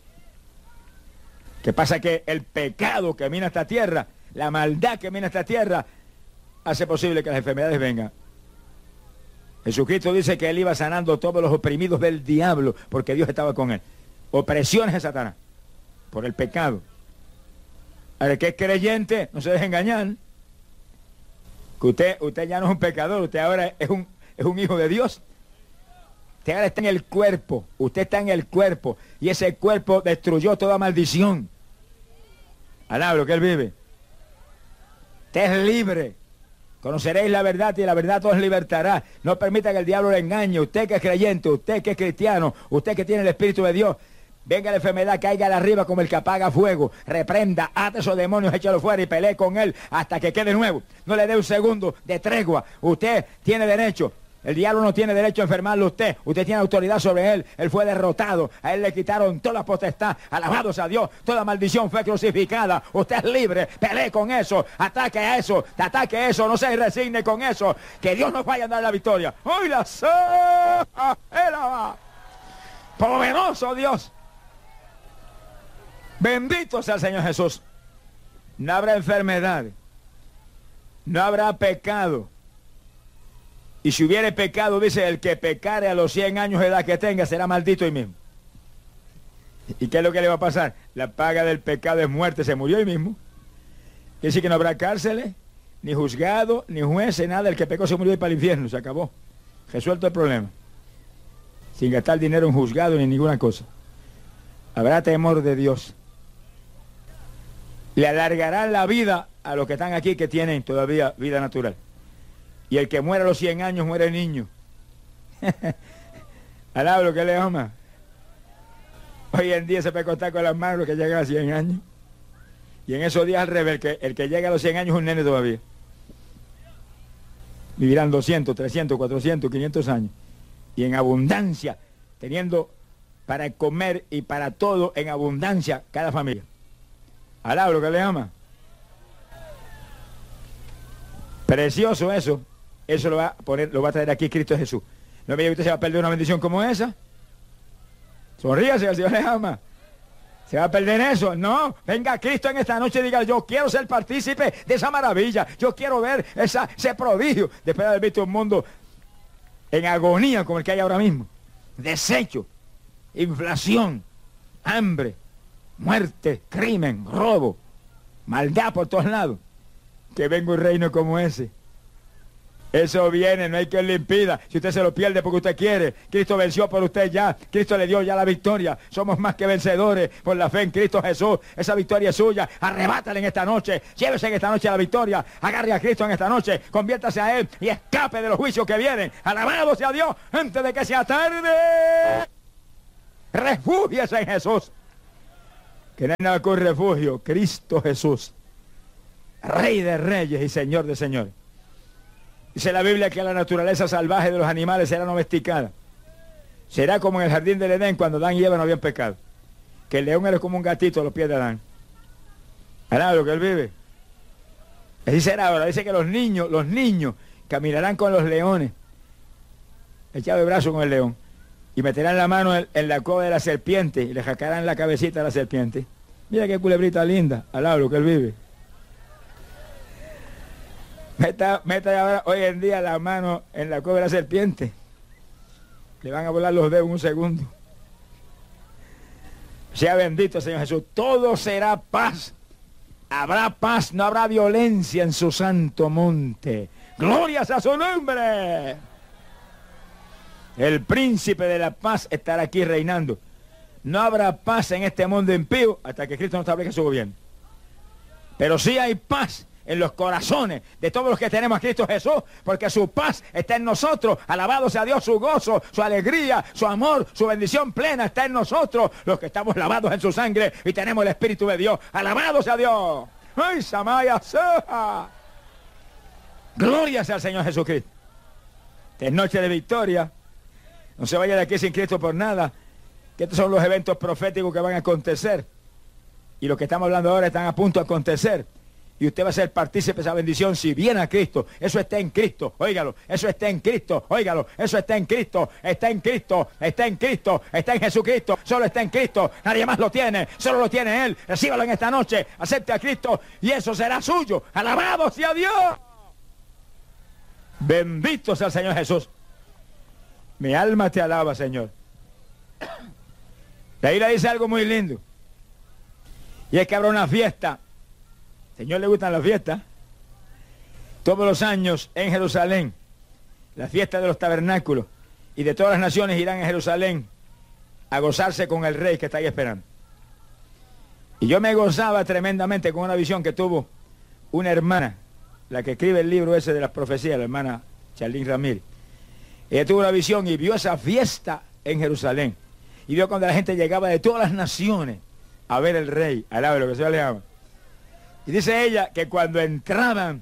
¿Qué pasa? Que el pecado que mina esta tierra, la maldad que mina esta tierra, hace posible que las enfermedades vengan. Jesucristo dice que Él iba sanando todos los oprimidos del diablo, porque Dios estaba con Él. Opresiones de Satanás, por el pecado. Ahora, que es creyente, no se deje engañar. Que usted, usted ya no es un pecador, usted ahora es un, es un hijo de Dios. Usted ahora está en el cuerpo, usted está en el cuerpo, y ese cuerpo destruyó toda maldición. Alaba lo que Él vive. Usted es libre. Conoceréis la verdad y la verdad os libertará. No permita que el diablo le engañe. Usted que es creyente, usted que es cristiano, usted que tiene el Espíritu de Dios, venga la enfermedad, caiga de arriba como el que apaga fuego. Reprenda, ate esos demonios, échalo fuera y pelee con él hasta que quede nuevo. No le dé un segundo de tregua. Usted tiene derecho. El diablo no tiene derecho a enfermarlo a usted. Usted tiene autoridad sobre él. Él fue derrotado. A él le quitaron toda potestad. Alabados a Dios. Toda maldición fue crucificada. Usted es libre. Pelee con eso. Ataque a eso. Ataque a eso. No se resigne con eso. Que Dios nos vaya a dar la victoria. ¡Hoy la sé! ¡Poderoso Dios! Bendito sea el Señor Jesús. No habrá enfermedad. No habrá pecado. Y si hubiere pecado, dice, el que pecare a los cien años de edad que tenga, será maldito hoy mismo. ¿Y qué es lo que le va a pasar? La paga del pecado es muerte, se murió hoy mismo. Quiere decir que no habrá cárceles, ni juzgado, ni jueces, nada. El que pecó se murió y para el infierno, se acabó. Resuelto el problema. Sin gastar dinero en juzgado ni ninguna cosa. Habrá temor de Dios. Le alargarán la vida a los que están aquí que tienen todavía vida natural. Y el que muere a los cien años muere niño. Alaba lo que le ama. Hoy en día se puede contar con las manos que llegan a cien años. Y en esos días al revés, el que, el que llega a los cien años es un nene todavía. Vivirán doscientos, trescientos, cuatrocientos, quinientos años. Y en abundancia, teniendo para comer y para todo en abundancia cada familia. Alaba lo que le ama. Precioso eso. Eso lo va a poner, lo va a traer aquí Cristo Jesús. ¿No me diga que usted se va a perder una bendición como esa? Sonríase, el Señor le ama. ¿Se va a perder eso? No. Venga Cristo en esta noche y diga, yo quiero ser partícipe de esa maravilla. Yo quiero ver esa, ese prodigio. Después de haber visto un mundo en agonía como el que hay ahora mismo. Desecho, inflación, hambre, muerte, crimen, robo, maldad por todos lados. Que venga un reino como ese. Eso viene, no hay quien le impida. Si usted se lo pierde porque usted quiere, Cristo venció por usted ya. Cristo le dio ya la victoria. Somos más que vencedores por la fe en Cristo Jesús. Esa victoria es suya. Arrebátala en esta noche. Llévese en esta noche la victoria. Agarre a Cristo en esta noche. Conviértase a Él y escape de los juicios que vienen. Alabado sea Dios antes de que sea tarde. Refúgiese en Jesús. Que no hay nada con refugio. Cristo Jesús. Rey de reyes y Señor de señores. Dice la Biblia que la naturaleza salvaje de los animales será domesticada. Será como en el jardín del Edén cuando Adán y Eva no habían pecado. Que el león era como un gatito a los pies de Adán. ¿Verdad lo que él vive? Así será ahora. Dice que los niños, los niños caminarán con los leones, echados de brazo con el león, y meterán la mano en, en la cola de la serpiente y le jacarán la cabecita a la serpiente. Mira qué culebrita linda, al lado lo que él vive. Meta, meta ahora, hoy en día la mano en la cola de la serpiente. Le van a volar los dedos en un segundo. Sea bendito, Señor Jesús. Todo será paz. Habrá paz, no habrá violencia en su santo monte. ¡Glorias a su nombre! El príncipe de la paz estará aquí reinando. No habrá paz en este mundo impío hasta que Cristo no establezca su gobierno. Pero sí hay paz en los corazones de todos los que tenemos a Cristo Jesús, porque su paz está en nosotros. Alabado sea Dios, su gozo, su alegría, su amor, su bendición plena está en nosotros, los que estamos lavados en su sangre y tenemos el Espíritu de Dios. Alabado sea Dios. ¡Ay, Samaya Soja! Gloria sea al Señor Jesucristo. Es noche de victoria. No se vaya de aquí sin Cristo por nada, que estos son los eventos proféticos que van a acontecer. Y los que estamos hablando ahora están a punto de acontecer. Y usted va a ser partícipe de esa bendición si viene a Cristo. Eso está en Cristo, óigalo. Eso está en Cristo, óigalo. Eso está en Cristo, está en Cristo, está en Cristo, está en Jesucristo. Solo está en Cristo, nadie más lo tiene. Solo lo tiene Él. Recíbalo en esta noche, acepte a Cristo y eso será suyo. Alabado sea Dios. Bendito sea el Señor Jesús. Mi alma te alaba, Señor. De ahí le dice algo muy lindo. Y es que habrá una fiesta. Señor, le gustan las fiestas. Todos los años en Jerusalén, la fiesta de los tabernáculos, y de todas las naciones irán a Jerusalén a gozarse con el rey que está ahí esperando. Y yo me gozaba tremendamente con una visión que tuvo una hermana, la que escribe el libro ese de las profecías, la hermana Charlene Ramírez. Ella tuvo una visión y vio esa fiesta en Jerusalén. Y vio cuando la gente llegaba de todas las naciones a ver el rey, al lado de lo que se le llama. Y dice ella que cuando entraban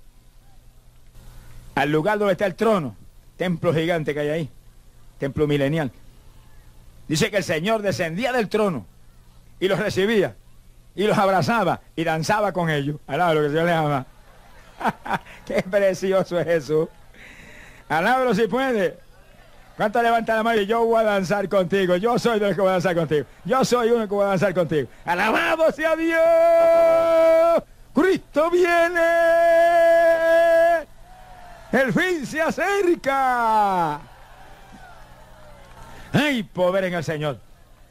al lugar donde está el trono, templo gigante que hay ahí, templo milenial, dice que el Señor descendía del trono y los recibía y los abrazaba y danzaba con ellos. Alaba lo que Dios le ama. Qué precioso es eso. Alábalo si puede. ¿Cuánto levanta la mano y yo voy a danzar contigo? Yo soy de los que voy a danzar contigo. Yo soy uno que voy a danzar contigo. ¡Alabado sea Dios! ¡Cristo viene! ¡El fin se acerca! ¡Ay, poder en el Señor!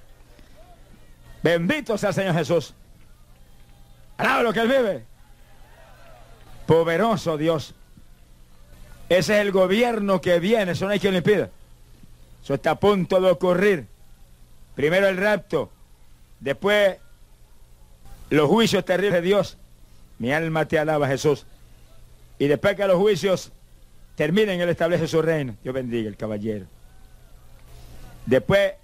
Bendito sea el Señor Jesús. ¡Alaba lo que Él vive! Poderoso Dios. Ese es el gobierno que viene, eso no hay quien lo impida. Eso está a punto de ocurrir. Primero el rapto, después los juicios terribles de Dios. Mi alma te alaba, Jesús. Y después que los juicios terminen, Él establece su reino. Dios bendiga el caballero. Después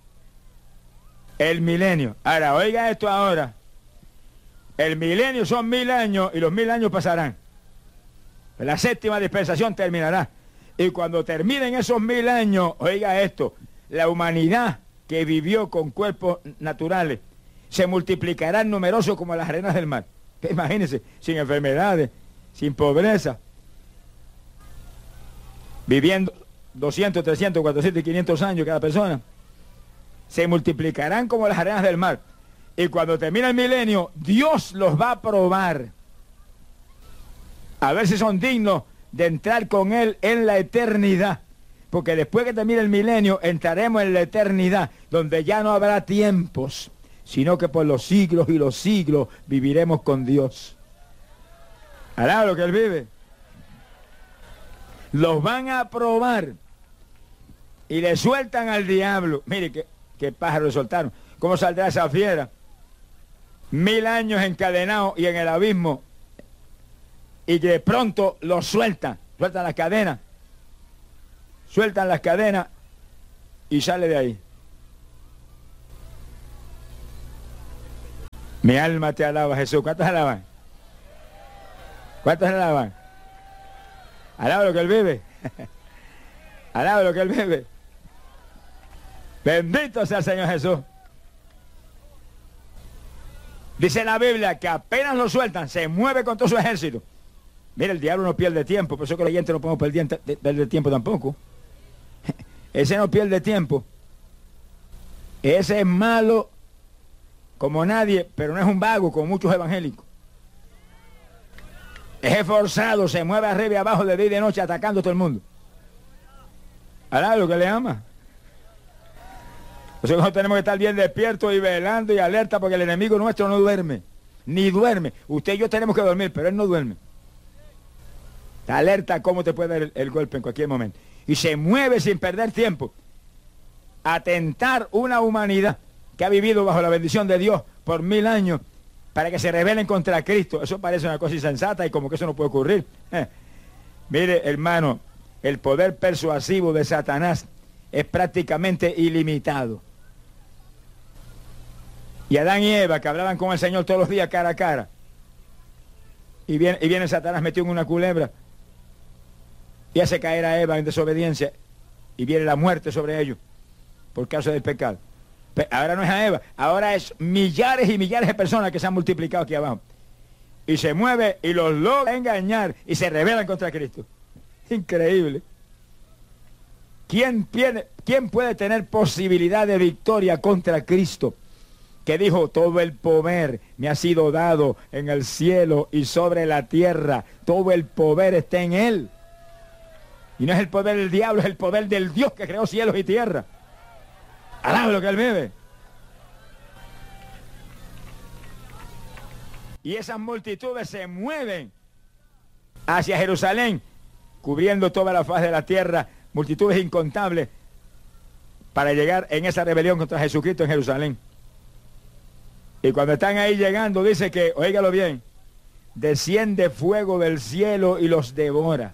el milenio. Ahora, oiga esto ahora. El milenio son mil años y los mil años pasarán. La séptima dispensación terminará. Y cuando terminen esos mil años, oiga esto, la humanidad que vivió con cuerpos naturales se multiplicará numerosos como las arenas del mar. Imagínense, sin enfermedades, sin pobreza, viviendo doscientos, trescientos, cuatrocientos y quinientos años cada persona. Se multiplicarán como las arenas del mar. Y cuando termine el milenio, Dios los va a probar. A ver si son dignos de entrar con Él en la eternidad. Porque después que termine el milenio, entraremos en la eternidad, donde ya no habrá tiempos, sino que por los siglos y los siglos viviremos con Dios. Hará lo que Él vive. Los van a probar y le sueltan al diablo. Mire qué, qué pájaro le soltaron. ¿Cómo saldrá esa fiera? Mil años encadenado y en el abismo. Y de pronto lo sueltan, sueltan las cadenas, sueltan las cadenas y sale de ahí. Mi alma te alaba, Jesús. ¿Cuántos alaban? ¿Cuántos alaban? Alaba lo que él vive. Alaba lo que él vive. Bendito sea el Señor Jesús. Dice la Biblia que apenas lo sueltan, se mueve con todo su ejército. Mira, el diablo no pierde tiempo, por eso que la gente no podemos perder, perder tiempo tampoco. Ese no pierde tiempo. Ese es malo como nadie, pero no es un vago como muchos evangélicos. Es esforzado, se mueve arriba y abajo de día y de noche atacando a todo el mundo. Ahora lo que le ama. Nosotros tenemos que estar bien despiertos y velando y alerta porque el enemigo nuestro no duerme. Ni duerme. Usted y yo tenemos que dormir, pero él no duerme. Está alerta a cómo te puede dar el, el golpe en cualquier momento. Y se mueve sin perder tiempo. A tentar una humanidad que ha vivido bajo la bendición de Dios por mil años para que se rebelen contra Cristo. Eso parece una cosa insensata y como que eso no puede ocurrir. Eh. Mire, hermano, el poder persuasivo de Satanás es prácticamente ilimitado. Y Adán y Eva, que hablaban con el Señor todos los días cara a cara, y viene, y viene Satanás metido en una culebra y hace caer a Eva en desobediencia y viene la muerte sobre ellos por causa del pecado. Pero ahora no es a Eva, ahora es millares y millares de personas que se han multiplicado aquí abajo. Y se mueve y los logra engañar y se rebelan contra Cristo. Increíble. ¿Quién, tiene, ¿Quién puede tener posibilidad de victoria contra Cristo? Que dijo, todo el poder me ha sido dado en el cielo y sobre la tierra. Todo el poder está en Él. Y no es el poder del diablo, es el poder del Dios que creó cielos y tierra. Alaba lo que Él vive. Y esas multitudes se mueven hacia Jerusalén, cubriendo toda la faz de la tierra, multitudes incontables, para llegar en esa rebelión contra Jesucristo en Jerusalén. Y cuando están ahí llegando, dice que, óigalo bien, desciende fuego del cielo y los devora.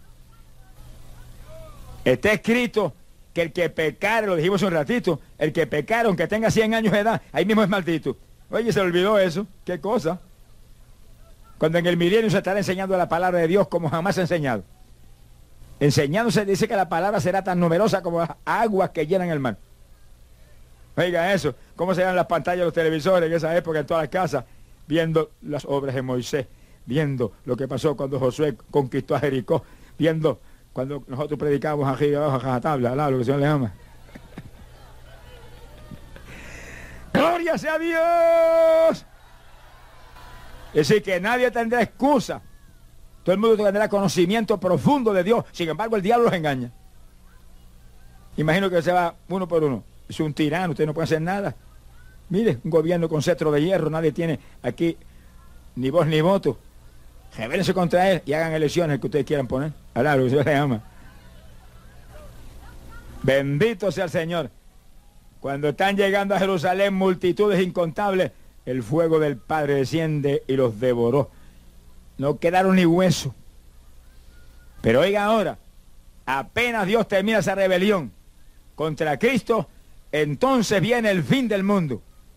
Está escrito que el que pecare, lo dijimos un ratito, el que pecare, aunque tenga cien años de edad, ahí mismo es maldito. Oye, se olvidó eso, qué cosa. Cuando en el milenio se estará enseñando la palabra de Dios como jamás se ha enseñado. Enseñándose dice que la palabra será tan numerosa como las aguas que llenan el mar. Oiga eso, cómo se llaman las pantallas de los televisores en esa época en todas las casas, viendo las obras de Moisés, viendo lo que pasó cuando Josué conquistó a Jericó, viendo cuando nosotros predicamos aquí abajo a la tabla, al lado, lo que el Señor le ama. ¡Gloria sea Dios! Es decir, que nadie tendrá excusa. Todo el mundo tendrá conocimiento profundo de Dios. Sin embargo, el diablo los engaña. Imagino que se va uno por uno. Es un tirano, usted no puede hacer nada. Mire, un gobierno con cetro de hierro, nadie tiene aquí ni voz ni voto. Rebélense contra él y hagan elecciones que ustedes quieran poner. Alá, lo que Dios le ama. Bendito sea el Señor. Cuando están llegando a Jerusalén multitudes incontables, el fuego del Padre desciende y los devoró. No quedaron ni hueso. Pero oiga ahora, apenas Dios termina esa rebelión contra Cristo, entonces viene el fin del mundo.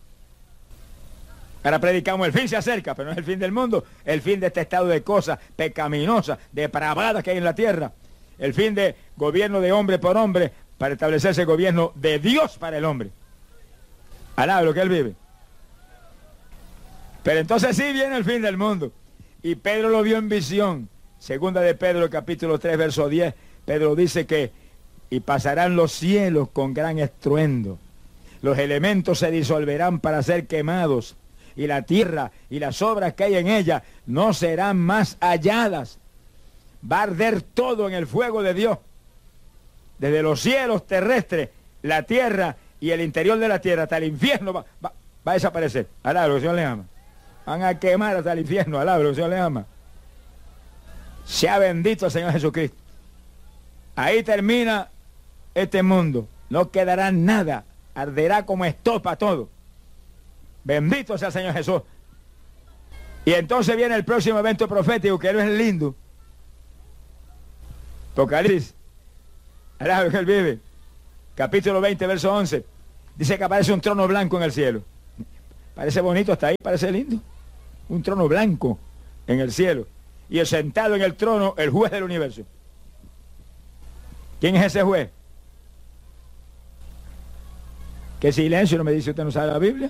Ahora predicamos, el fin se acerca, pero no es el fin del mundo, el fin de este estado de cosas pecaminosas, depravadas que hay en la tierra. El fin de gobierno de hombre por hombre, para establecerse el gobierno de Dios para el hombre. Alá, lo que Él vive. Pero entonces sí viene el fin del mundo. Y Pedro lo vio en visión. Segunda de Pedro, capítulo tres, verso diez. Pedro dice que, y pasarán los cielos con gran estruendo. Los elementos se disolverán para ser quemados. Y la tierra y las obras que hay en ella no serán más halladas. Va a arder todo en el fuego de Dios. Desde los cielos terrestres, la tierra y el interior de la tierra, hasta el infierno va, va, va a desaparecer. Alá, lo que el Señor le ama. Van a quemar hasta el infierno, alá, lo que el Señor le ama. Sea bendito el Señor Jesucristo. Ahí termina este mundo. No quedará nada. Arderá como estopa todo. Bendito sea el Señor Jesús. Y entonces viene el próximo evento profético, que no es lindo. Apocalipsis. Alá, lo que Él vive. Capítulo veinte, verso once. Dice que aparece un trono blanco en el cielo. Parece bonito hasta ahí, parece lindo. Un trono blanco en el cielo. Y sentado en el trono, el juez del universo. ¿Quién es ese juez? ¿Qué silencio? ¿No me dice usted no sabe la Biblia?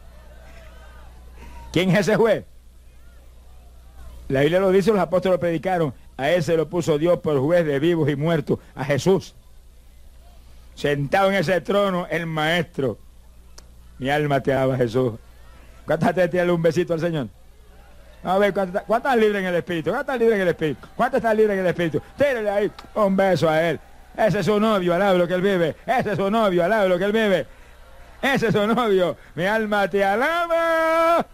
¿Quién es ese juez? La Biblia lo dice, los apóstoles lo predicaron. A él se lo puso Dios por juez de vivos y muertos, a Jesús. Sentado en ese trono, el maestro. Mi alma te alaba, Jesús. ¿Cuántas te tiran un besito al Señor? A ver, ¿cuántas, ¿cuántas están libres en el Espíritu? ¿Cuántas están libres en el Espíritu? ¿Cuántas están libres en el Espíritu? Tírale ahí un beso a él. Ese es su novio, alaba lo que él vive. Ese es su novio, alaba lo que él vive. Ese es su novio. Mi alma te alaba.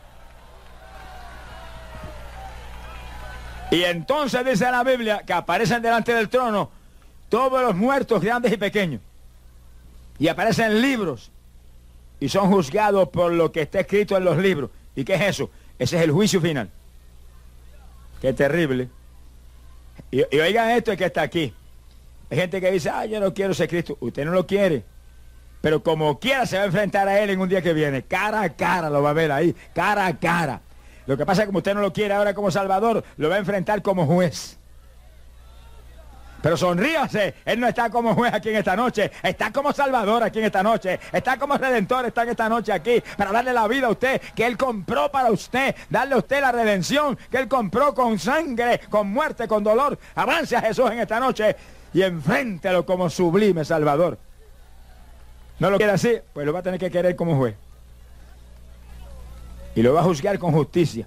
Y entonces dice la Biblia que aparecen delante del trono todos los muertos, grandes y pequeños. Y aparecen libros. Y son juzgados por lo que está escrito en los libros. ¿Y qué es eso? Ese es el juicio final. Qué terrible. Y, y oigan esto, es que está aquí. Hay gente que dice, ah, yo no quiero ser Cristo. Usted no lo quiere. Pero como quiera se va a enfrentar a él en un día que viene. Cara a cara lo va a ver ahí. Cara a cara. Lo que pasa es que como usted no lo quiere ahora como Salvador, lo va a enfrentar como juez. Pero sonríase, él no está como juez aquí en esta noche, está como Salvador aquí en esta noche, está como Redentor, está en esta noche aquí, para darle la vida a usted, que él compró para usted, darle a usted la redención, que él compró con sangre, con muerte, con dolor. Avance a Jesús en esta noche y enfréntelo como sublime Salvador. ¿No lo quiere así? Pues lo va a tener que querer como juez. Y lo va a juzgar con justicia.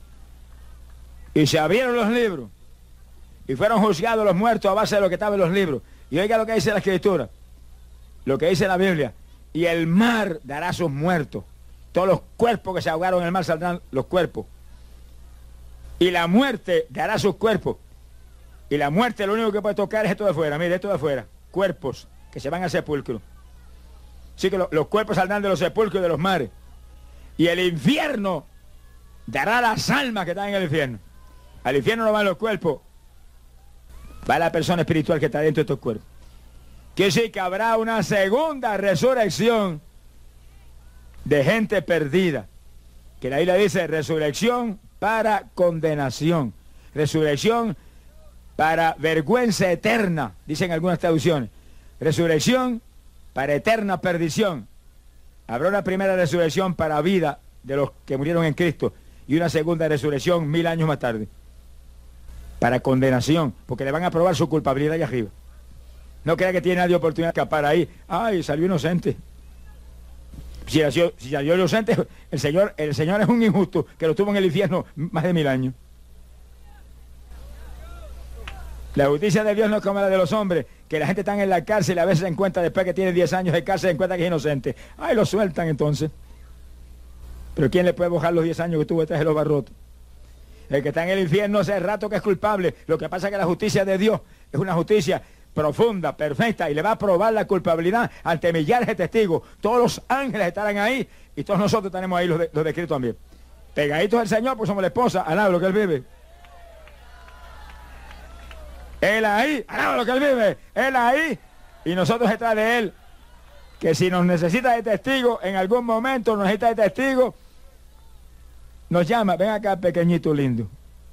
Y se abrieron los libros. Y fueron juzgados los muertos a base de lo que estaba en los libros. Y oiga lo que dice la Escritura. Lo que dice la Biblia. Y el mar dará sus muertos. Todos los cuerpos que se ahogaron en el mar saldrán los cuerpos. Y la muerte dará sus cuerpos. Y la muerte lo único que puede tocar es esto de afuera. Mire, esto de afuera. Cuerpos que se van al sepulcro. Así que lo, los cuerpos saldrán de los sepulcros y de los mares. Y el infierno dará las almas que están en el infierno. Al infierno no van los cuerpos. Va la persona espiritual que está dentro de estos cuerpos. Quiere decir que habrá una segunda resurrección de gente perdida. Que la Biblia dice resurrección para condenación. Resurrección para vergüenza eterna, dicen algunas traducciones. Resurrección para eterna perdición. Habrá una primera resurrección para vida de los que murieron en Cristo y una segunda resurrección mil años más tarde. Para condenación, porque le van a probar su culpabilidad allá arriba. No crea que tiene nadie oportunidad de escapar ahí. Ay, salió inocente. Si salió, si salió inocente, el Señor, el Señor es un injusto que lo tuvo en el infierno más de mil años. La justicia de Dios no es como la de los hombres, que la gente está en la cárcel y a veces se encuentra después que tiene diez años de cárcel, se encuentra que es inocente. Ay, lo sueltan entonces. Pero ¿quién le puede bajar los diez años que tuvo detrás de los barrotes? El que está en el infierno hace rato que es culpable. Lo que pasa es que la justicia de Dios es una justicia profunda, perfecta, y le va a probar la culpabilidad ante millares de testigos. Todos los ángeles estarán ahí y todos nosotros tenemos ahí los de, los de Cristo también. Pegaditos al Señor, pues somos la esposa, alaba lo que Él vive. Él ahí, alaba lo que Él vive, Él ahí, y nosotros detrás de Él. Que si nos necesita de testigo, en algún momento nos necesita de testigo, nos llama, ven acá pequeñito lindo.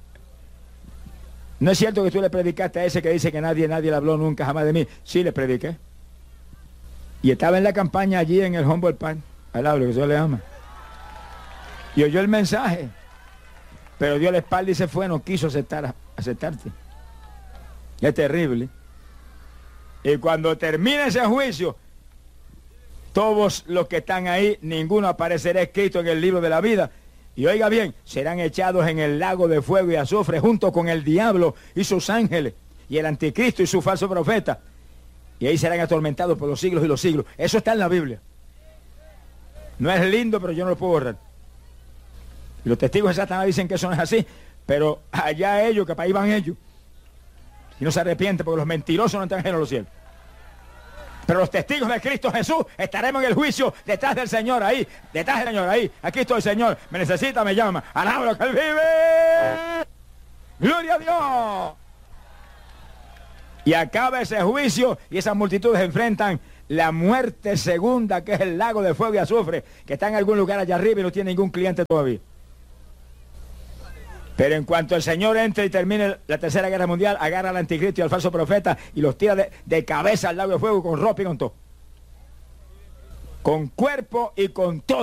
¿No es cierto que tú le predicaste a ese que dice que nadie, nadie le habló nunca jamás de mí? Sí, le prediqué. Y estaba en la campaña allí en el Humboldt Park, al lado, lo que Dios le ama. Y oyó el mensaje, pero dio la espalda y se fue, no quiso aceptar, aceptarte. Es terrible. Y cuando termine ese juicio, todos los que están ahí, ninguno aparecerá escrito en el libro de la vida. Y oiga bien, serán echados en el lago de fuego y azufre junto con el diablo y sus ángeles y el anticristo y su falso profeta. Y ahí serán atormentados por los siglos y los siglos. Eso está en la Biblia. No es lindo, pero yo no lo puedo borrar. Y los testigos de Satanás dicen que eso no es así, pero allá ellos, que para ahí van ellos. Y no se arrepienten porque los mentirosos no entran en los cielos. Pero los testigos de Cristo Jesús estaremos en el juicio detrás del Señor ahí, detrás del Señor ahí. Aquí estoy, Señor, me necesita, me llama. Alaba lo que Él vive. Gloria a Dios. Y acaba ese juicio y esas multitudes enfrentan la muerte segunda, que es el lago de fuego y azufre, que está en algún lugar allá arriba y no tiene ningún cliente todavía. Pero en cuanto el Señor entre y termine la tercera guerra mundial, agarra al anticristo y al falso profeta y los tira de, de cabeza al lago de fuego con ropa y con todo. Con cuerpo y con todo.